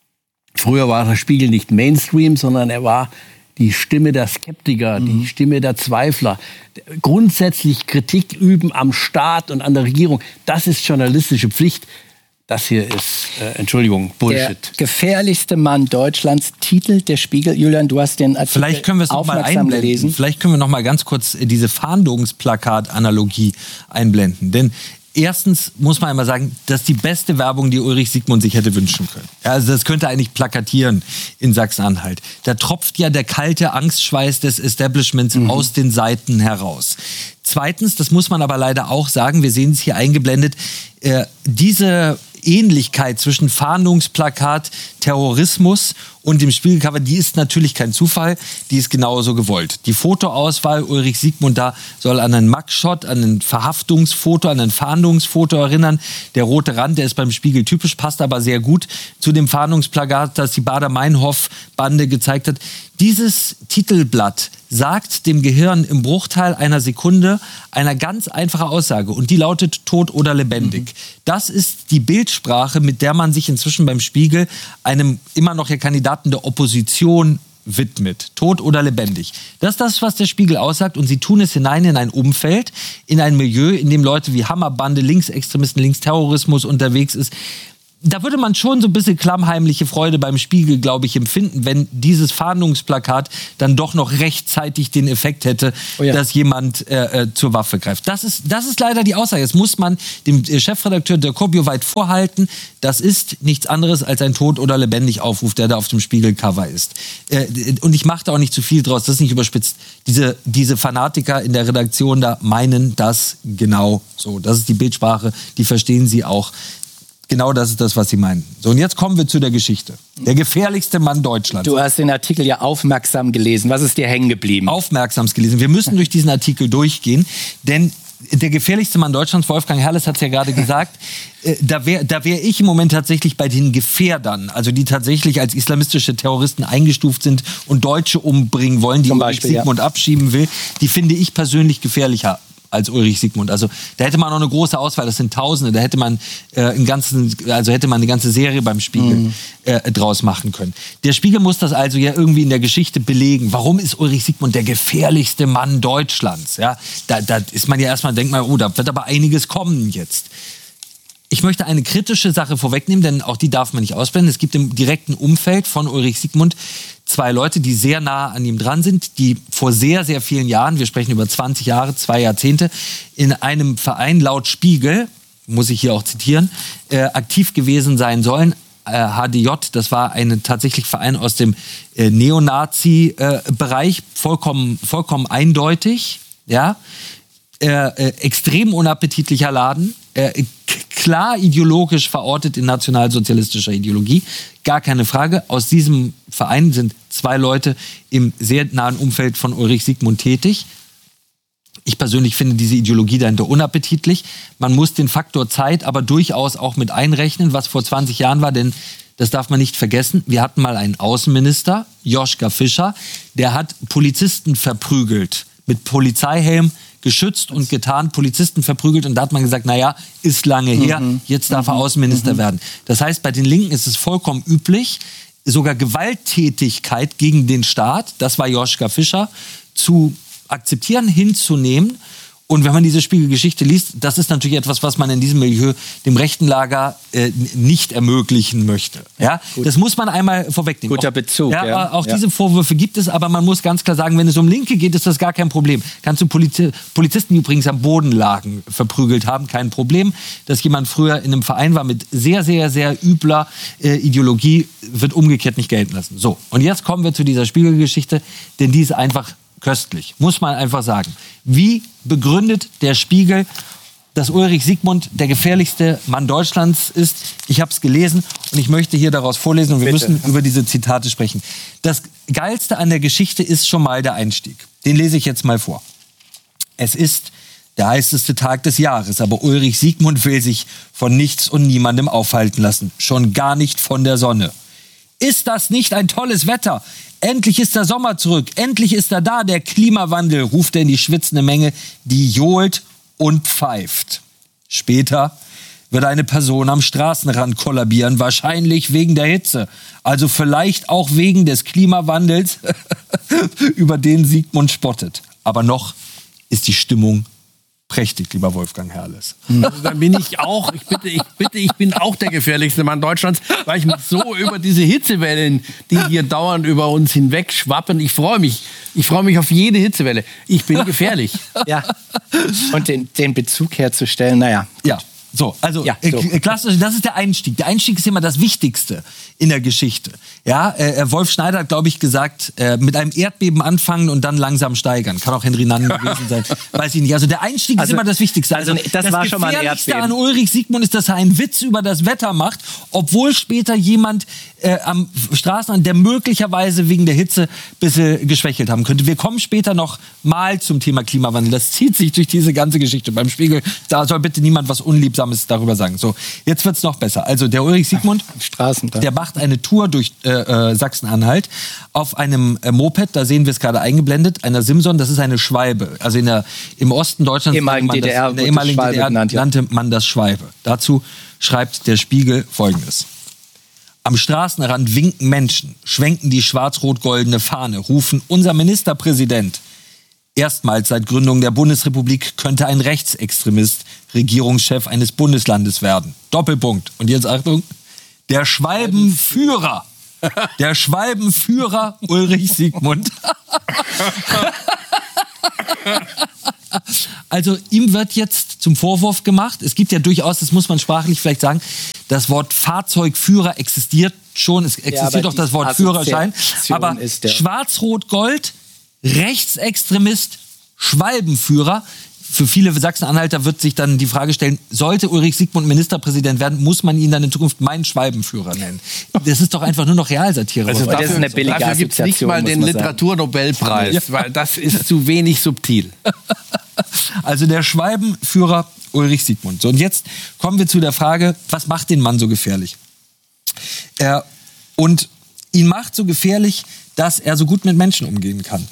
Früher war der Spiegel nicht Mainstream, sondern er war die Stimme der Skeptiker, mhm. die Stimme der Zweifler. Grundsätzlich Kritik üben am Staat und an der Regierung, das ist journalistische Pflicht. Das hier ist, äh, Entschuldigung, Bullshit. Der gefährlichste Mann Deutschlands, titelt der Spiegel. Julian, du hast den Artikel Vielleicht können wir es noch mal einblenden. Gelesen. Vielleicht können wir noch mal ganz kurz diese Fahndungsplakat-Analogie einblenden. Denn erstens muss man immer sagen, das ist die beste Werbung, die Ulrich Siegmund sich hätte wünschen können. Ja, also das könnte eigentlich plakatieren in Sachsen-Anhalt. Da tropft ja der kalte Angstschweiß des Establishments mhm. aus den Seiten heraus. Zweitens, das muss man aber leider auch sagen, wir sehen es hier eingeblendet, äh, diese Ähnlichkeit zwischen Fahndungsplakat, Terrorismus und dem Spiegelcover, die ist natürlich kein Zufall, die ist genauso gewollt. Die Fotoauswahl, Ulrich Siegmund da soll an einen Mugshot, an ein Verhaftungsfoto, an ein Fahndungsfoto erinnern. Der rote Rand, der ist beim Spiegel typisch, passt aber sehr gut zu dem Fahndungsplakat, das die Baader-Meinhof-Bande gezeigt hat. Dieses Titelblatt sagt dem Gehirn im Bruchteil einer Sekunde eine ganz einfache Aussage und die lautet tot oder lebendig. Mhm. Das ist die Bildsprache, mit der man sich inzwischen beim Spiegel einem immer noch ja Kandidaten der Opposition widmet. Tot oder lebendig. Das ist das, was der Spiegel aussagt und sie tun es hinein in ein Umfeld, in ein Milieu, in dem Leute wie Hammerbande, Linksextremisten, Linksterrorismus unterwegs ist. Da würde man schon so ein bisschen klammheimliche Freude beim Spiegel, glaube ich, empfinden, wenn dieses Fahndungsplakat dann doch noch rechtzeitig den Effekt hätte, oh ja. dass jemand äh, zur Waffe greift. Das ist, das ist leider die Aussage. Jetzt muss man dem Chefredakteur der Kopio weit vorhalten, das ist nichts anderes als ein tot oder lebendig Aufruf, der da auf dem Spiegelcover ist. Äh, und ich mache da auch nicht zu viel draus, das ist nicht überspitzt. Diese, diese Fanatiker in der Redaktion da meinen das genau so. Das ist die Bildsprache, die verstehen sie auch. Genau das ist das, was Sie meinen. So, und jetzt kommen wir zu der Geschichte. Der gefährlichste Mann Deutschlands. Du hast den Artikel ja aufmerksam gelesen. Was ist dir hängen geblieben? Aufmerksam gelesen. Wir müssen durch diesen Artikel durchgehen, denn der gefährlichste Mann Deutschlands, Wolfgang Herrles hat es ja gerade gesagt, äh, da wäre da wär ich im Moment tatsächlich bei den Gefährdern, also die tatsächlich als islamistische Terroristen eingestuft sind und Deutsche umbringen wollen, die Ulrich Siegmund ja. abschieben will. Die finde ich persönlich gefährlicher als Ulrich Siegmund. Also da hätte man noch eine große Auswahl, das sind Tausende, da hätte man äh, einen ganzen, also hätte man eine ganze Serie beim Spiegel mhm. äh, draus machen können. Der Spiegel muss das also ja irgendwie in der Geschichte belegen. Warum ist Ulrich Siegmund der gefährlichste Mann Deutschlands? Ja, da, da ist man ja erstmal, denkt man, oh, da wird aber einiges kommen jetzt. Ich möchte eine kritische Sache vorwegnehmen, denn auch die darf man nicht ausblenden. Es gibt im direkten Umfeld von Ulrich Siegmund zwei Leute, die sehr nah an ihm dran sind, die vor sehr, sehr vielen Jahren, wir sprechen über zwanzig Jahre, zwei Jahrzehnte, in einem Verein laut Spiegel, muss ich hier auch zitieren, äh, aktiv gewesen sein sollen. Äh, H D J, das war ein tatsächlich Verein aus dem äh, Neonazi-Bereich, äh, vollkommen, vollkommen eindeutig, ja. Äh, äh, extrem unappetitlicher Laden, äh, klar ideologisch verortet in nationalsozialistischer Ideologie, gar keine Frage. Aus diesem Verein sind zwei Leute im sehr nahen Umfeld von Ulrich Siegmund tätig. Ich persönlich finde diese Ideologie dahinter unappetitlich. Man muss den Faktor Zeit aber durchaus auch mit einrechnen, was vor zwanzig Jahren war, denn das darf man nicht vergessen. Wir hatten mal einen Außenminister, Joschka Fischer, der hat Polizisten verprügelt, mit Polizeihelm geschützt und getarnt, Polizisten verprügelt und da hat man gesagt, naja, ist lange her, mhm. jetzt darf er Außenminister mhm. werden. Das heißt, bei den Linken ist es vollkommen üblich, sogar Gewalttätigkeit gegen den Staat, das war Joschka Fischer, zu akzeptieren, hinzunehmen. Und wenn man diese Spiegelgeschichte liest, das ist natürlich etwas, was man in diesem Milieu dem rechten Lager äh, nicht ermöglichen möchte. Ja, ja das muss man einmal vorwegnehmen. Guter Bezug. Auch, ja, ja. auch ja. diese Vorwürfe gibt es, aber man muss ganz klar sagen, wenn es um Linke geht, ist das gar kein Problem. Kannst du Poliz- Polizisten, die übrigens am Boden lagen, verprügelt haben, kein Problem. Dass jemand früher in einem Verein war mit sehr, sehr, sehr übler äh, Ideologie, wird umgekehrt nicht gelten lassen. So, und jetzt kommen wir zu dieser Spiegelgeschichte, denn die ist einfach köstlich, muss man einfach sagen. Wie begründet der Spiegel, dass Ulrich Siegmund der gefährlichste Mann Deutschlands ist? Ich habe es gelesen und ich möchte hier daraus vorlesen und wir Bitte. müssen über diese Zitate sprechen. Das Geilste an der Geschichte ist schon mal der Einstieg. Den lese ich jetzt mal vor. Es ist der heißeste Tag des Jahres, aber Ulrich Siegmund will sich von nichts und niemandem aufhalten lassen. Schon gar nicht von der Sonne. Ist das nicht ein tolles Wetter? Endlich ist der Sommer zurück. Endlich ist er da, der Klimawandel, ruft er in die schwitzende Menge, die johlt und pfeift. Später wird eine Person am Straßenrand kollabieren, wahrscheinlich wegen der Hitze. Also vielleicht auch wegen des Klimawandels, über den Siegmund spottet. Aber noch ist die Stimmung prächtig, lieber Wolfgang Herrles. Also dann bin ich auch, ich bitte, ich bitte, ich bin auch der gefährlichste Mann Deutschlands, weil ich mich so über diese Hitzewellen, die hier dauernd über uns hinweg schwappen, ich freue mich, ich freue mich auf jede Hitzewelle. Ich bin gefährlich. Ja. Und den, den Bezug herzustellen, naja. Ja. So, also ja, so. Äh, klassisch, das ist der Einstieg. Der Einstieg ist immer das Wichtigste in der Geschichte. Ja, äh, Wolf Schneider hat, glaube ich, gesagt, äh, mit einem Erdbeben anfangen und dann langsam steigern. Kann auch Henry Nannen gewesen sein. Weiß ich nicht. Also der Einstieg also, ist immer das Wichtigste. Also, also das, das war schon mal ein Erdbeben. an Ulrich Siegmund ist, dass er einen Witz über das Wetter macht, obwohl später jemand äh, am Straßenrand, der möglicherweise wegen der Hitze ein bisschen geschwächelt haben könnte. Wir kommen später noch mal zum Thema Klimawandel. Das zieht sich durch diese ganze Geschichte beim Spiegel. Da soll bitte niemand was Unliebsames darüber sagen. So, jetzt wird's noch besser. Also der Ulrich Siegmund, der macht eine Tour durch äh, äh, Sachsen-Anhalt, auf einem äh, Moped, da sehen wir es gerade eingeblendet, einer Simson, das ist eine Schwalbe. Also in der, im Osten Deutschlands ehemaligen man D D R, das, in der ehemaligen D D R genannt, ja. nannte man das Schwalbe. Dazu schreibt der Spiegel Folgendes. Am Straßenrand winken Menschen, schwenken die schwarz-rot-goldene Fahne, rufen unser Ministerpräsident. Erstmals seit Gründung der Bundesrepublik könnte ein Rechtsextremist Regierungschef eines Bundeslandes werden. Doppelpunkt. Und jetzt Achtung, der Schwalbenführer. Der Schwalbenführer Ulrich Siegmund. Also ihm wird jetzt zum Vorwurf gemacht, es gibt ja durchaus, das muss man sprachlich vielleicht sagen, das Wort Fahrzeugführer existiert schon, es existiert ja, doch das Wort Führerschein, aber Schwarz-Rot-Gold, Rechtsextremist, Schwalbenführer. Für viele Sachsen-Anhalter wird sich dann die Frage stellen, sollte Ulrich Siegmund Ministerpräsident werden, muss man ihn dann in Zukunft meinen Schwalbenführer nennen. Das ist doch einfach nur noch Realsatire. Also dafür, das ist eine billige dafür gibt es nicht mal den Literaturnobelpreis, ja. Weil das ist zu wenig subtil. Also der Schwalbenführer Ulrich Siegmund. So, und jetzt kommen wir zu der Frage, was macht den Mann so gefährlich? Er, und ihn macht so gefährlich, dass er so gut mit Menschen umgehen kann.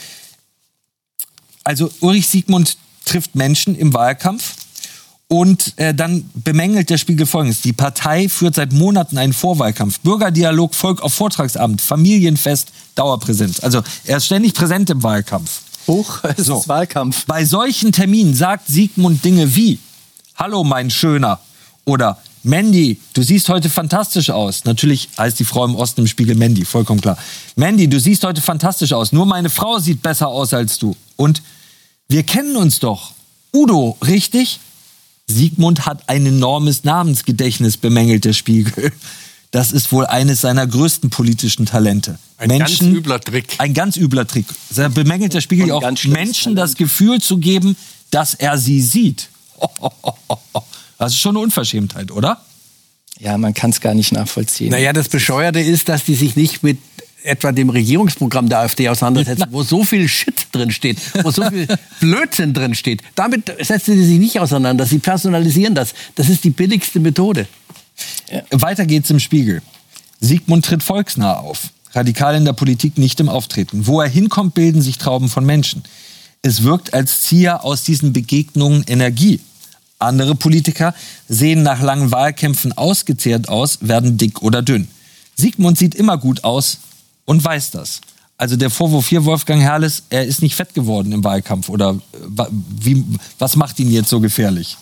Also Ulrich Siegmund trifft Menschen im Wahlkampf und äh, dann bemängelt der Spiegel Folgendes. Die Partei führt seit Monaten einen Vorwahlkampf. Bürgerdialog, Volk auf Vortragsamt, Familienfest, Dauerpräsenz. Also er ist ständig präsent im Wahlkampf. Hoch, es so. ist Wahlkampf. Bei solchen Terminen sagt Siegmund Dinge wie: Hallo, mein Schöner. Oder Mandy, du siehst heute fantastisch aus. Natürlich heißt die Frau im Osten im Spiegel Mandy, vollkommen klar. Mandy, du siehst heute fantastisch aus. Nur meine Frau sieht besser aus als du. Und wir kennen uns doch. Udo, richtig? Siegmund hat ein enormes Namensgedächtnis, bemängelt der Spiegel. Das ist wohl eines seiner größten politischen Talente. Ein Menschen, ganz übler Trick. Ein ganz übler Trick. Da bemängelt der Spiegel auch, Menschen das Gefühl zu geben, dass er sie sieht. Oh, oh, oh, oh. Das ist schon eine Unverschämtheit, oder? Ja, man kann es gar nicht nachvollziehen. Naja, das Bescheuerte ist, dass die sich nicht mit etwa dem Regierungsprogramm der AfD auseinandersetzen, wo so viel Shit drin steht, wo so viel Blödsinn drin steht. Damit setzen sie sich nicht auseinander. Sie personalisieren das. Das ist die billigste Methode. Ja. Weiter geht's im Spiegel. Siegmund tritt volksnah auf. Radikal in der Politik, nicht im Auftreten. Wo er hinkommt, bilden sich Trauben von Menschen. Es wirkt, als ziehe er aus diesen Begegnungen Energie. Andere Politiker sehen nach langen Wahlkämpfen ausgezehrt aus, werden dick oder dünn. Siegmund sieht immer gut aus und weiß das. Also der Vorwurf hier, Wolfgang Herrles, er ist nicht fett geworden im Wahlkampf. Oder wie, was macht ihn jetzt so gefährlich?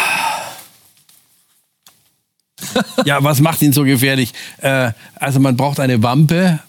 Ja, was macht ihn so gefährlich? Äh, also man braucht eine Wampe.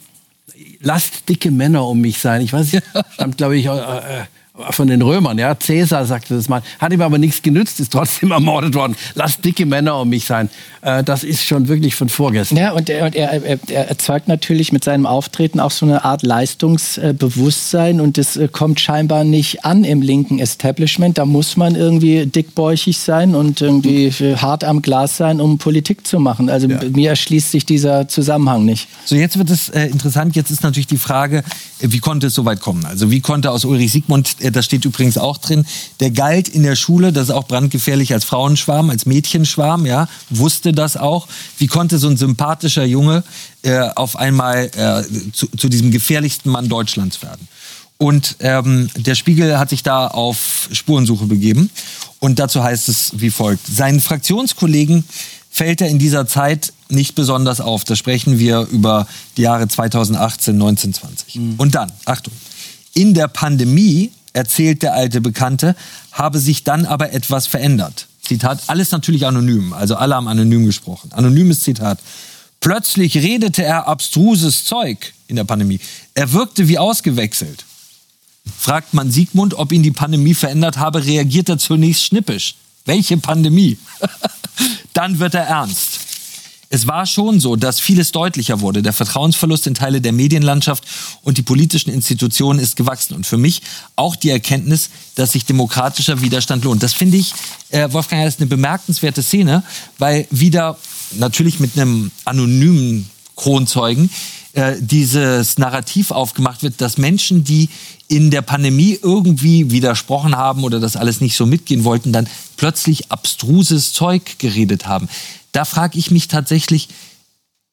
Lasst dicke Männer um mich sein. Ich weiß nicht, stammt, glaube ich, äh, äh, von den Römern. Ja, Cäsar sagte das mal. Hat ihm aber nichts genützt, ist trotzdem ermordet worden. Lasst dicke Männer um mich sein. Äh, das ist schon wirklich von vorgestern. Ja, und er, und er, er, er erzeugt natürlich mit seinem Auftreten auch so eine Art Leistungsbewusstsein. Und das kommt scheinbar nicht an im linken Establishment. Da muss man irgendwie dickbäuchig sein und irgendwie hart am Glas sein, um Politik zu machen. Also ja. Mir erschließt sich dieser Zusammenhang nicht. So, jetzt wird es äh, interessant. Jetzt ist natürlich die Frage, wie konnte es so weit kommen? Also wie konnte aus Ulrich Siegmund, äh, das steht übrigens auch drin, der galt in der Schule, das ist auch brandgefährlich, als Frauenschwarm, als Mädchenschwarm, ja, wusste das auch. Wie konnte so ein sympathischer Junge äh, auf einmal äh, zu, zu diesem gefährlichsten Mann Deutschlands werden? Und ähm, der Spiegel hat sich da auf Spurensuche begeben. Und dazu heißt es wie folgt: Seinen Fraktionskollegen fällt er in dieser Zeit nicht besonders auf. Da sprechen wir über die Jahre zweitausendachtzehn, neunzehn, zwanzig. Mhm. Und dann, Achtung, in der Pandemie, erzählt der alte Bekannte, habe sich dann aber etwas verändert. Zitat, alles natürlich anonym, also alle haben anonym gesprochen. Anonymes Zitat. Plötzlich redete er abstruses Zeug in der Pandemie. Er wirkte wie ausgewechselt. Fragt man Siegmund, ob ihn die Pandemie verändert habe, reagiert er zunächst schnippisch. Welche Pandemie? Dann wird er ernst. Es war schon so, dass vieles deutlicher wurde. Der Vertrauensverlust in Teile der Medienlandschaft und die politischen Institutionen ist gewachsen. Und für mich auch die Erkenntnis, dass sich demokratischer Widerstand lohnt. Das finde ich, äh, Wolfgang, das ist eine bemerkenswerte Szene, weil wieder natürlich mit einem anonymen Kronzeugen äh, dieses Narrativ aufgemacht wird, dass Menschen, die in der Pandemie irgendwie widersprochen haben oder das alles nicht so mitgehen wollten, dann plötzlich abstruses Zeug geredet haben. Da frage ich mich tatsächlich,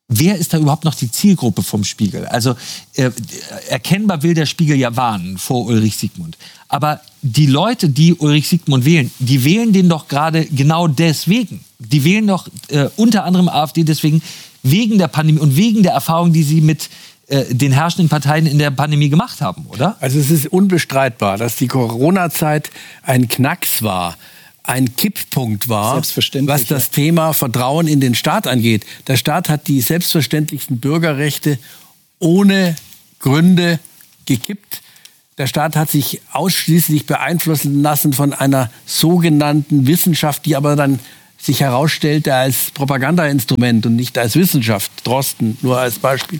wer ist da überhaupt noch die Zielgruppe vom Spiegel? Also äh, erkennbar will der Spiegel ja warnen vor Ulrich Siegmund. Aber die Leute, die Ulrich Siegmund wählen, die wählen den doch gerade genau deswegen. Die wählen doch äh, unter anderem AfD deswegen, wegen der Pandemie und wegen der Erfahrung, die sie mit äh, den herrschenden Parteien in der Pandemie gemacht haben, oder? Also es ist unbestreitbar, dass die Corona-Zeit ein Knacks war, ein Kipppunkt war, was das Thema Vertrauen in den Staat angeht. Der Staat hat die selbstverständlichsten Bürgerrechte ohne Gründe gekippt. Der Staat hat sich ausschließlich beeinflussen lassen von einer sogenannten Wissenschaft, die aber dann sich herausstellte als Propagandainstrument und nicht als Wissenschaft. Drosten nur als Beispiel.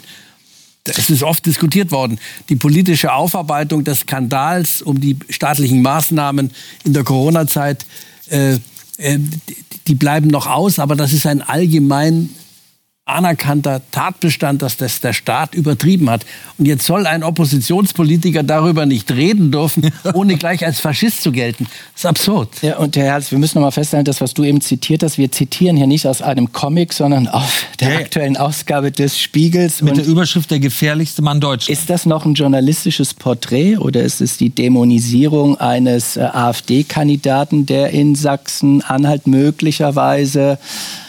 Es ist oft diskutiert worden. Die politische Aufarbeitung des Skandals um die staatlichen Maßnahmen in der Corona-Zeit, äh, äh, die bleiben noch aus, aber das ist ein allgemein anerkannter Tatbestand, dass das der Staat übertrieben hat. Und jetzt soll ein Oppositionspolitiker darüber nicht reden dürfen, ohne gleich als Faschist zu gelten. Das ist absurd. Ja, und Herr Herz, wir müssen noch mal feststellen, das, was du eben zitiert hast, wir zitieren hier nicht aus einem Comic, sondern aus der ja, aktuellen Ausgabe des Spiegels. Mit und der Überschrift der gefährlichste Mann Deutschlands. Ist das noch ein journalistisches Porträt oder ist es die Dämonisierung eines äh, AfD-Kandidaten, der in Sachsen-Anhalt möglicherweise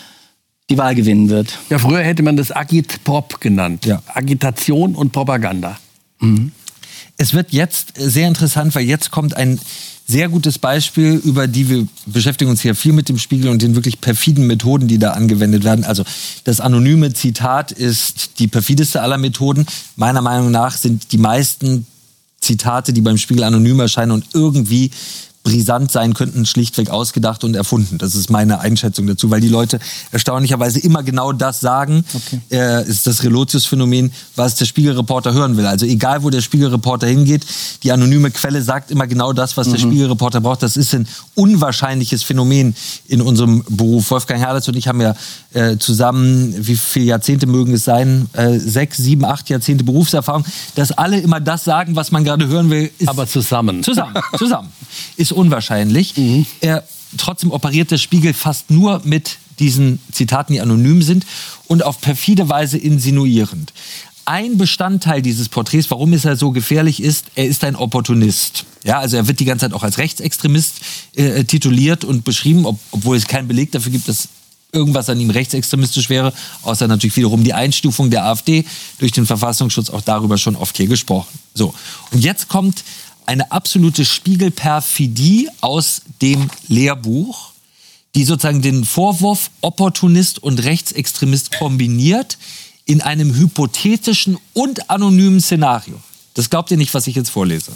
die Wahl gewinnen wird? Ja, früher hätte man das Agitprop genannt. Ja. Agitation und Propaganda. Mhm. Es wird jetzt sehr interessant, weil jetzt kommt ein sehr gutes Beispiel, über die wir beschäftigen uns hier viel mit dem Spiegel und den wirklich perfiden Methoden, die da angewendet werden. Also das anonyme Zitat ist die perfideste aller Methoden. Meiner Meinung nach sind die meisten Zitate, die beim Spiegel anonym erscheinen und irgendwie brisant sein könnten, schlichtweg ausgedacht und erfunden. Das ist meine Einschätzung dazu, weil die Leute erstaunlicherweise immer genau das sagen, okay. äh, ist das Relotius-Phänomen, was der Spiegelreporter hören will. Also egal, wo der Spiegelreporter hingeht, die anonyme Quelle sagt immer genau das, was mhm. der Spiegelreporter braucht. Das ist ein unwahrscheinliches Phänomen in unserem Beruf. Wolfgang Herrles und ich haben ja äh, zusammen, wie viele Jahrzehnte mögen es sein, äh, sechs, sieben, acht Jahrzehnte Berufserfahrung, dass alle immer das sagen, was man gerade hören will. Ist aber zusammen. Zusammen, zusammen. Ist unwahrscheinlich. Mhm. Er, trotzdem operiert der Spiegel fast nur mit diesen Zitaten, die anonym sind und auf perfide Weise insinuierend. Ein Bestandteil dieses Porträts, warum ist er so gefährlich, ist, er ist ein Opportunist. Ja, also er wird die ganze Zeit auch als Rechtsextremist äh, tituliert und beschrieben, ob, obwohl es keinen Beleg dafür gibt, dass irgendwas an ihm rechtsextremistisch wäre, außer natürlich wiederum die Einstufung der AfD durch den Verfassungsschutz, auch darüber schon oft hier gesprochen. So, und jetzt kommt eine absolute Spiegelperfidie aus dem Lehrbuch, die sozusagen den Vorwurf Opportunist und Rechtsextremist kombiniert in einem hypothetischen und anonymen Szenario. Das glaubt ihr nicht, was ich jetzt vorlese.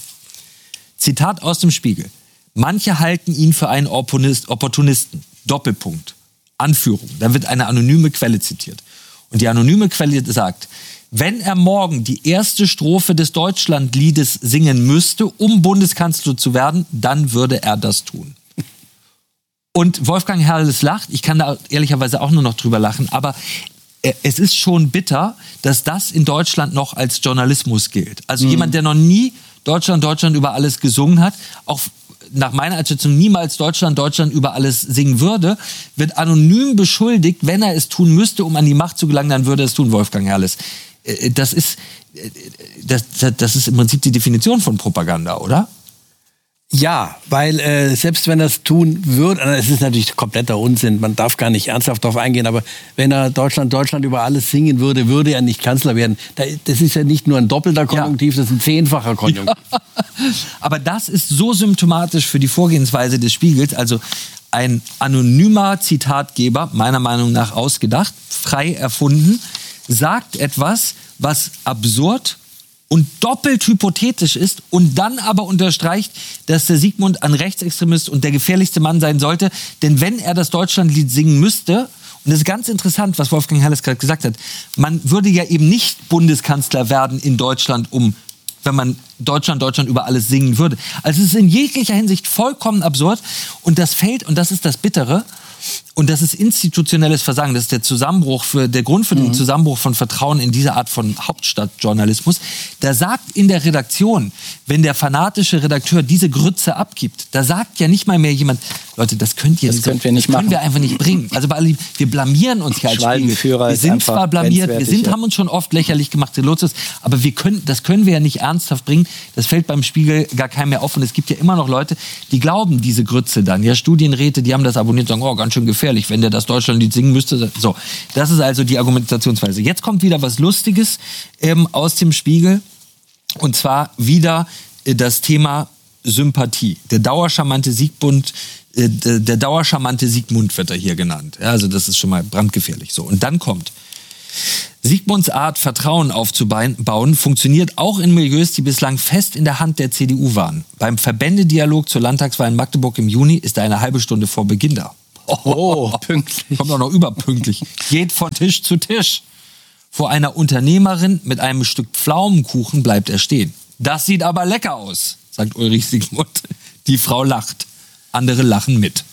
Zitat aus dem Spiegel. Manche halten ihn für einen Opportunisten. Doppelpunkt. Anführung. Da wird eine anonyme Quelle zitiert. Und die anonyme Quelle sagt, wenn er morgen die erste Strophe des Deutschlandliedes singen müsste, um Bundeskanzler zu werden, dann würde er das tun. Und Wolfgang Herrles lacht, ich kann da ehrlicherweise auch nur noch drüber lachen, aber es ist schon bitter, dass das in Deutschland noch als Journalismus gilt. Also mhm. jemand, der noch nie Deutschland, Deutschland über alles gesungen hat, auch nach meiner Einschätzung niemals Deutschland, Deutschland über alles singen würde, wird anonym beschuldigt, wenn er es tun müsste, um an die Macht zu gelangen, dann würde er es tun, Wolfgang Herrles. Das ist, das, das ist im Prinzip die Definition von Propaganda, oder? Ja, weil äh, selbst wenn er es tun würde, es ist natürlich kompletter Unsinn, man darf gar nicht ernsthaft darauf eingehen, aber wenn er Deutschland, Deutschland über alles singen würde, würde er nicht Kanzler werden. Das ist ja nicht nur ein doppelter Konjunktiv, ja. Das ist ein zehnfacher Konjunktiv. Ja. Aber das ist so symptomatisch für die Vorgehensweise des Spiegels, also ein anonymer Zitatgeber, meiner Meinung nach ausgedacht, frei erfunden, sagt etwas, was absurd und doppelt hypothetisch ist und dann aber unterstreicht, dass der Siegmund ein Rechtsextremist und der gefährlichste Mann sein sollte. Denn wenn er das Deutschlandlied singen müsste, und das ist ganz interessant, was Wolfgang Herrles gerade gesagt hat, man würde ja eben nicht Bundeskanzler werden in Deutschland, um, wenn man Deutschland, Deutschland über alles singen würde. Also es ist in jeglicher Hinsicht vollkommen absurd und das fällt, und das ist das Bittere, und das ist institutionelles Versagen. Das ist der Zusammenbruch für, der Grund für den mhm. Zusammenbruch von Vertrauen in diese Art von Hauptstadtjournalismus. Da sagt in der Redaktion, wenn der fanatische Redakteur diese Grütze abgibt, da sagt ja nicht mal mehr jemand, Leute, das könnt ihr das jetzt, können wir nicht das können machen. wir einfach nicht bringen. Also bei allem, wir blamieren uns ja als Spiegel. Wir sind zwar blamiert, wir sind, haben uns schon oft lächerlich gemacht, Lotus, aber wir können, das können wir ja nicht ernsthaft bringen. Das fällt beim Spiegel gar keinem mehr auf. Und es gibt ja immer noch Leute, die glauben diese Grütze dann. Ja, Studienräte, die haben das abonniert und sagen, oh, ganz schön gefährlich, wenn der das Deutschlandlied singen müsste. So, das ist also die Argumentationsweise. Jetzt kommt wieder was Lustiges ähm, aus dem Spiegel. Und zwar wieder äh, das Thema Sympathie. Der dauercharmante Sigmund, äh, der, der dauercharmante Sigmund wird er hier genannt. Ja, also das ist schon mal brandgefährlich. So, und dann kommt: Sigmunds Art, Vertrauen aufzubauen, funktioniert auch in Milieus, die bislang fest in der Hand der C D U waren. Beim Verbändedialog zur Landtagswahl in Magdeburg im Juni ist er eine halbe Stunde vor Beginn da. Oh, pünktlich. Kommt auch noch überpünktlich. Geht von Tisch zu Tisch. Vor einer Unternehmerin mit einem Stück Pflaumenkuchen bleibt er stehen. Das sieht aber lecker aus, sagt Ulrich Sigmund. Die Frau lacht. Andere lachen mit.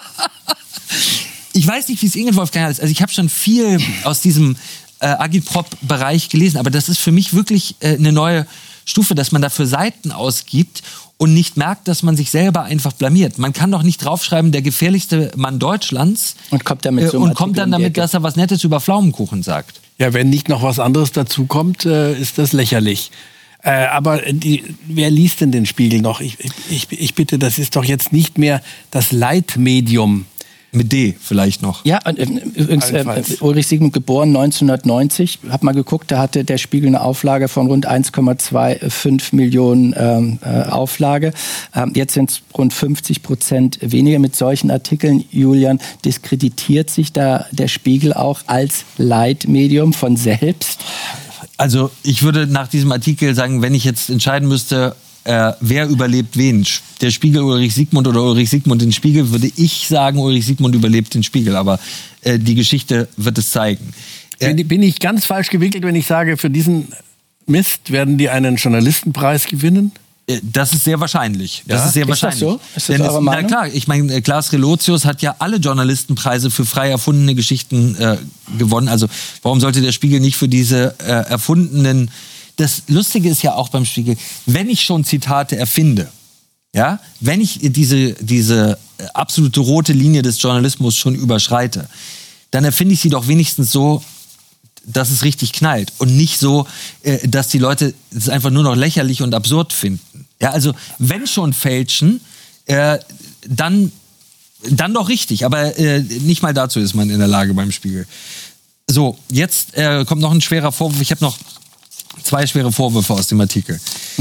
Ich weiß nicht, wie es Ingrid Wolfgang ist. Also ich habe schon viel aus diesem äh, Agitprop-Bereich gelesen, aber das ist für mich wirklich äh, eine neue Stufe, dass man dafür Seiten ausgibt und nicht merkt, dass man sich selber einfach blamiert. Man kann doch nicht draufschreiben, der gefährlichste Mann Deutschlands und kommt, damit äh, so und kommt dann damit, dass er was Nettes über Pflaumenkuchen sagt. Ja, wenn nicht noch was anderes dazu kommt, äh, ist das lächerlich. Äh, aber die, wer liest denn den Spiegel noch? Ich, ich, ich bitte, das ist doch jetzt nicht mehr das Leitmedium. Mit D vielleicht noch. Ja, äh, übrigens, äh, Ulrich Sigmund geboren neunzehnhundertneunzig. Hab mal geguckt, da hatte der Spiegel eine Auflage von rund eins Komma fünfundzwanzig Millionen ähm, äh, Auflage. Ähm, jetzt sind es rund fünfzig Prozent weniger. Mit solchen Artikeln, Julian, diskreditiert sich da der Spiegel auch als Leitmedium von selbst? Also ich würde nach diesem Artikel sagen, wenn ich jetzt entscheiden müsste, äh, wer überlebt wen, der Spiegel Ulrich Sigmund oder Ulrich Sigmund den Spiegel, würde ich sagen, Ulrich Sigmund überlebt den Spiegel. Aber äh, die Geschichte wird es zeigen. Äh, bin, bin ich ganz falsch gewickelt, wenn ich sage, für diesen Mist werden die einen Journalistenpreis gewinnen? Das ist sehr wahrscheinlich. Das ja? ist sehr ist wahrscheinlich. Das so? Ist das Denn eure es, Meinung? Na klar, ich meine, Klaas Relotius hat ja alle Journalistenpreise für frei erfundene Geschichten äh, gewonnen. Also warum sollte der Spiegel nicht für diese äh, erfundenen... Das Lustige ist ja auch beim Spiegel, wenn ich schon Zitate erfinde, ja, wenn ich diese, diese absolute rote Linie des Journalismus schon überschreite, dann erfinde ich sie doch wenigstens so, dass es richtig knallt und nicht so, äh, dass die Leute es einfach nur noch lächerlich und absurd finden. Ja, also wenn schon fälschen, äh, dann, dann doch richtig, aber äh, nicht mal dazu ist man in der Lage beim Spiegel. So, jetzt äh, kommt noch ein schwerer Vorwurf. Ich habe noch zwei schwere Vorwürfe aus dem Artikel.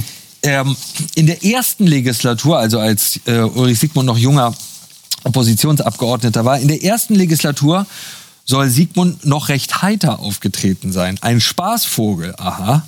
ähm, in der ersten Legislatur, also als äh, Ulrich Sigmund noch junger Oppositionsabgeordneter war, in der ersten Legislatur soll Sigmund noch recht heiter aufgetreten sein. Ein Spaßvogel, aha.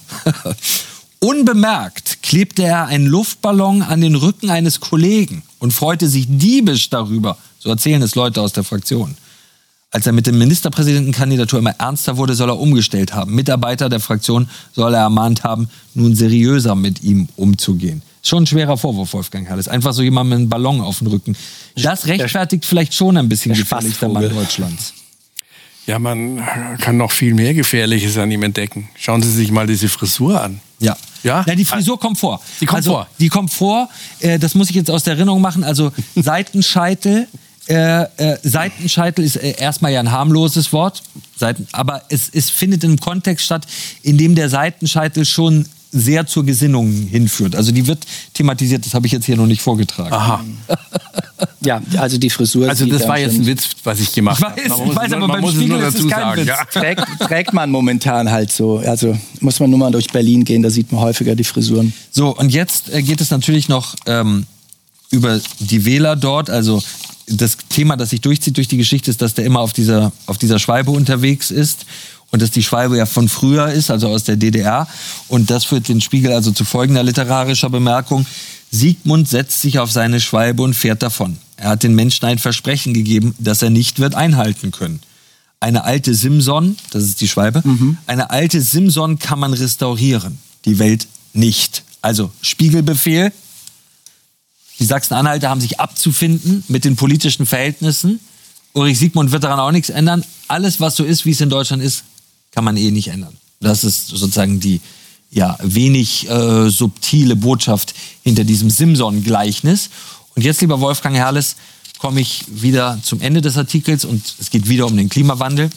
Unbemerkt klebte er einen Luftballon an den Rücken eines Kollegen und freute sich diebisch darüber. So erzählen es Leute aus der Fraktion. Als er mit der Ministerpräsidentenkandidatur immer ernster wurde, soll er umgestellt haben. Mitarbeiter der Fraktion soll er ermahnt haben, nun seriöser mit ihm umzugehen. Schon ein schwerer Vorwurf, Wolfgang Herrles. Einfach so jemand mit einem Ballon auf dem Rücken. Das rechtfertigt vielleicht schon ein bisschen gefährlichster Mann Deutschlands. Ja, man kann noch viel mehr Gefährliches an ihm entdecken. Schauen Sie sich mal diese Frisur an. Ja. Ja? Na, die Frisur kommt vor. Die kommt also, vor. Die kommt vor. Äh, das muss ich jetzt aus der Erinnerung machen. Also Seitenscheitel. Äh, äh, Seitenscheitel ist äh, erstmal ja ein harmloses Wort. Seiten, aber es, es findet in einem Kontext statt, in dem der Seitenscheitel schon sehr zur Gesinnung hinführt. Also die wird thematisiert. Das habe ich jetzt hier noch nicht vorgetragen. Aha. Ja, also die Frisur. Also das war jetzt ein Witz, was ich gemacht habe. Ich weiß, ich weiß aber beim Spiegel ist es kein Witz. Ja. Trägt, trägt man momentan halt so. Also muss man nur mal durch Berlin gehen, da sieht man häufiger die Frisuren. So, und jetzt äh, geht es natürlich noch ähm, über die Wähler dort. Also das Thema, das sich durchzieht durch die Geschichte, ist, dass der immer auf dieser, auf dieser Schwalbe unterwegs ist. Und dass die Schwalbe ja von früher ist, also aus der D D R. Und das führt den Spiegel also zu folgender literarischer Bemerkung. Sigmund setzt sich auf seine Schwalbe und fährt davon. Er hat den Menschen ein Versprechen gegeben, das er nicht wird einhalten können. Eine alte Simson, das ist die Schwalbe, mhm. eine alte Simson kann man restaurieren, die Welt nicht. Also Spiegelbefehl. Die Sachsen-Anhalter haben sich abzufinden mit den politischen Verhältnissen Ulrich Siegmund wird daran auch nichts ändern. Alles, was so ist, wie es in Deutschland ist, kann man eh nicht ändern. Das ist sozusagen die ja, wenig äh, subtile Botschaft hinter diesem Simson-Gleichnis. Und jetzt, lieber Wolfgang Herrles, komme ich wieder zum Ende des Artikels und es geht wieder um den Klimawandel.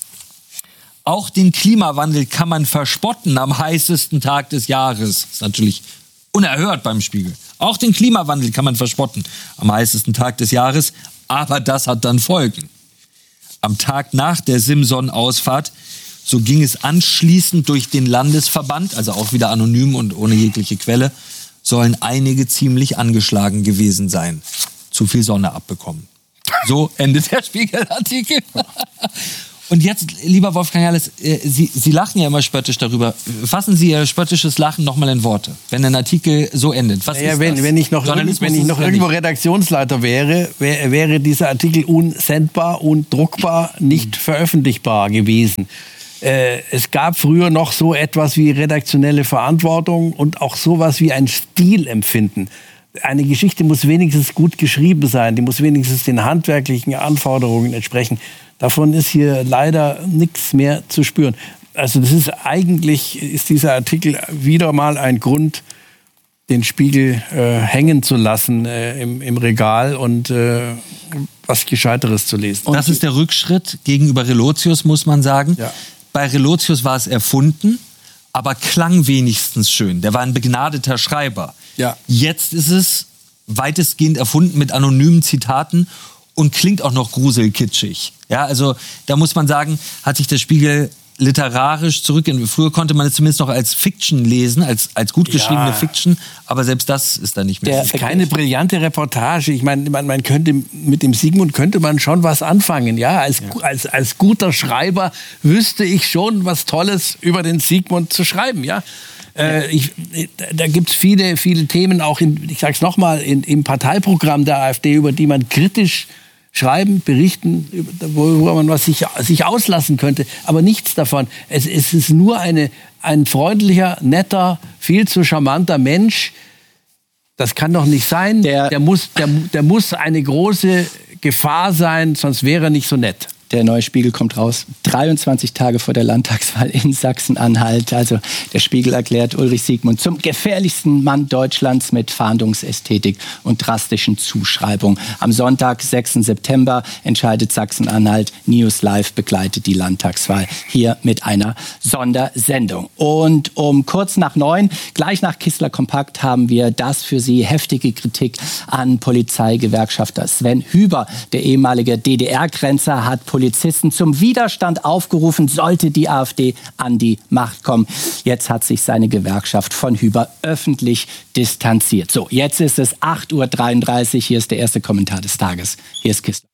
Auch den Klimawandel kann man verspotten am heißesten Tag des Jahres. Das ist natürlich unerhört beim Spiegel. Auch den Klimawandel kann man verspotten am heißesten Tag des Jahres, aber das hat dann Folgen. Am Tag nach der Simson-Ausfahrt, so ging es anschließend durch den Landesverband, also auch wieder anonym und ohne jegliche Quelle, sollen einige ziemlich angeschlagen gewesen sein. Zu viel Sonne abbekommen. So endet der Spiegelartikel. Und jetzt, lieber Wolfgang Herrles, Sie, Sie lachen ja immer spöttisch darüber. Fassen Sie Ihr spöttisches Lachen nochmal in Worte, wenn ein Artikel so endet. Was ja, ist wenn, das? wenn ich noch, wenn ich noch irgendwo Redaktionsleiter wäre, wär, wäre dieser Artikel unsendbar, undruckbar, nicht mhm. veröffentlichbar gewesen. Äh, es gab früher noch so etwas wie redaktionelle Verantwortung und auch sowas wie ein Stilempfinden. Eine Geschichte muss wenigstens gut geschrieben sein, die muss wenigstens den handwerklichen Anforderungen entsprechen. Davon ist hier leider nichts mehr zu spüren. Also das ist eigentlich, ist dieser Artikel wieder mal ein Grund, den Spiegel äh, hängen zu lassen äh, im, im Regal und äh, was Gescheiteres zu lesen. Und das ist der Rückschritt gegenüber Relotius, muss man sagen. Ja. Bei Relotius war es erfunden, aber klang wenigstens schön. Der war ein begnadeter Schreiber. Ja. Jetzt ist es weitestgehend erfunden mit anonymen Zitaten und klingt auch noch gruselkitschig. Ja, also da muss man sagen, hat sich der Spiegel literarisch zurückentwickelt. Früher konnte man es zumindest noch als Fiction lesen, als, als gut geschriebene ja. Fiction, aber selbst das ist da nicht mehr. Das ist keine brillante Reportage. Ich meine, man, man könnte mit dem Siegmund könnte man schon was anfangen. Ja, als, ja. als, als guter Schreiber wüsste ich schon was Tolles über den Siegmund zu schreiben. Ja. Äh, ich, da gibt es viele, viele Themen, auch in, ich sage es nochmal, im Parteiprogramm der AfD, über die man kritisch schreiben, berichten, wo, wo man was sich, sich auslassen könnte, aber nichts davon. Es, es ist nur eine, ein freundlicher, netter, viel zu charmanter Mensch. Das kann doch nicht sein. Der, der, muss, der, der muss eine große Gefahr sein, sonst wäre er nicht so nett. Der neue Spiegel kommt raus, dreiundzwanzig Tage vor der Landtagswahl in Sachsen-Anhalt. Also der Spiegel erklärt Ulrich Siegmund zum gefährlichsten Mann Deutschlands mit Fahndungsästhetik und drastischen Zuschreibungen. Am Sonntag, sechsten September, entscheidet Sachsen-Anhalt. News Live begleitet die Landtagswahl hier mit einer Sondersendung. Und um kurz nach neun, gleich nach Kissler Kompakt, haben wir das für Sie heftige Kritik an Polizeigewerkschafter Sven Hüber. Der ehemalige D D R-Grenzer hat Polizisten zum Widerstand aufgerufen, sollte die AfD an die Macht kommen. Jetzt hat sich seine Gewerkschaft von Hüber öffentlich distanziert. So, jetzt ist es acht Uhr dreiunddreißig. Hier ist der erste Kommentar des Tages. Hier ist Kissler.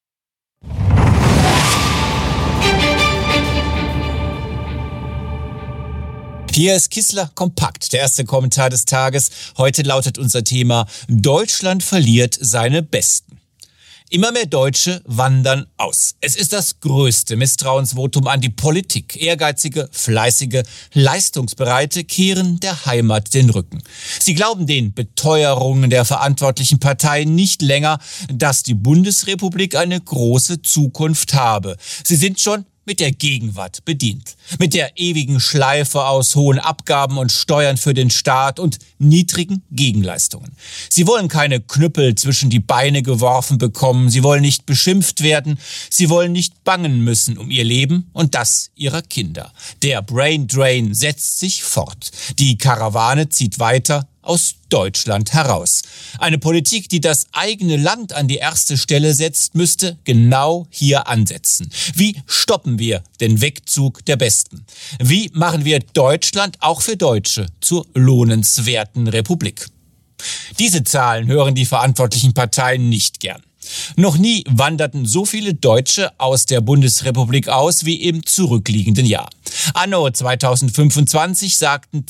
Hier ist Kissler Kompakt, der erste Kommentar des Tages. Heute lautet unser Thema: Deutschland verliert seine Besten. Immer mehr Deutsche wandern aus. Es ist das größte Misstrauensvotum an die Politik. Ehrgeizige, fleißige, leistungsbereite kehren der Heimat den Rücken. Sie glauben den Beteuerungen der verantwortlichen Parteien nicht länger, dass die Bundesrepublik eine große Zukunft habe. Sie sind schon mit der Gegenwart bedient. Mit der ewigen Schleife aus hohen Abgaben und Steuern für den Staat und niedrigen Gegenleistungen. Sie wollen keine Knüppel zwischen die Beine geworfen bekommen. Sie wollen nicht beschimpft werden. Sie wollen nicht bangen müssen um ihr Leben und das ihrer Kinder. Der Brain Drain setzt sich fort. Die Karawane zieht weiter aus Deutschland heraus. Eine Politik, die das eigene Land an die erste Stelle setzt, müsste genau hier ansetzen. Wie stoppen wir den Wegzug der Besten? Wie machen wir Deutschland auch für Deutsche zur lohnenswerten Republik? Diese Zahlen hören die verantwortlichen Parteien nicht gern. Noch nie wanderten so viele Deutsche aus der Bundesrepublik aus wie im zurückliegenden Jahr. Anno zweitausendfünfundzwanzig sagten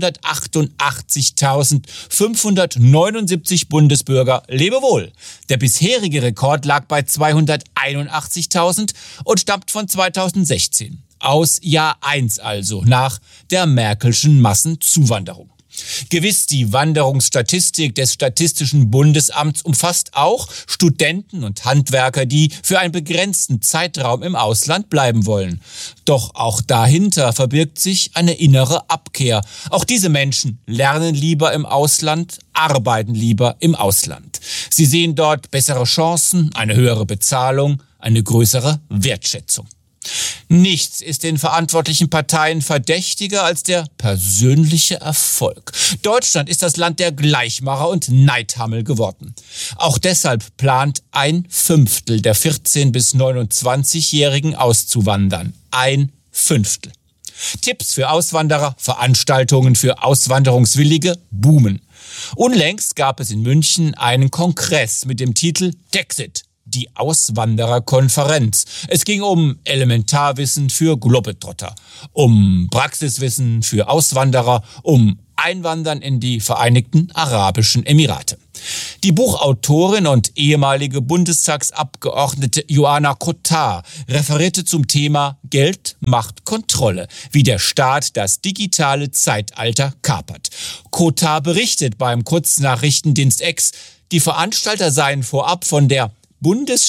zweihundertachtundachtzigtausendfünfhundertneunundsiebzig Bundesbürger Lebewohl. Der bisherige Rekord lag bei zweihunderteinundachtzigtausend und stammt von zweitausendsechzehn. Aus Jahr eins also, nach der Merkelschen Massenzuwanderung. Gewiss, die Wanderungsstatistik des Statistischen Bundesamts umfasst auch Studenten und Handwerker, die für einen begrenzten Zeitraum im Ausland bleiben wollen. Doch auch dahinter verbirgt sich eine innere Abkehr. Auch diese Menschen lernen lieber im Ausland, arbeiten lieber im Ausland. Sie sehen dort bessere Chancen, eine höhere Bezahlung, eine größere Wertschätzung. Nichts ist den verantwortlichen Parteien verdächtiger als der persönliche Erfolg. Deutschland ist das Land der Gleichmacher und Neidhammel geworden. Auch deshalb plant ein Fünftel der vierzehn- bis neunundzwanzigjährigen auszuwandern. Ein Fünftel. Tipps für Auswanderer, Veranstaltungen für Auswanderungswillige boomen. Unlängst gab es in München einen Kongress mit dem Titel Dexit. Die Auswandererkonferenz. Es ging um Elementarwissen für Globetrotter, um Praxiswissen für Auswanderer, um Einwandern in die Vereinigten Arabischen Emirate. Die Buchautorin und ehemalige Bundestagsabgeordnete Joanna Cotard referierte zum Thema Geld macht Kontrolle, wie der Staat das digitale Zeitalter kapert. Cotard berichtet beim Kurznachrichtendienst X, die Veranstalter seien vorab von der Bundes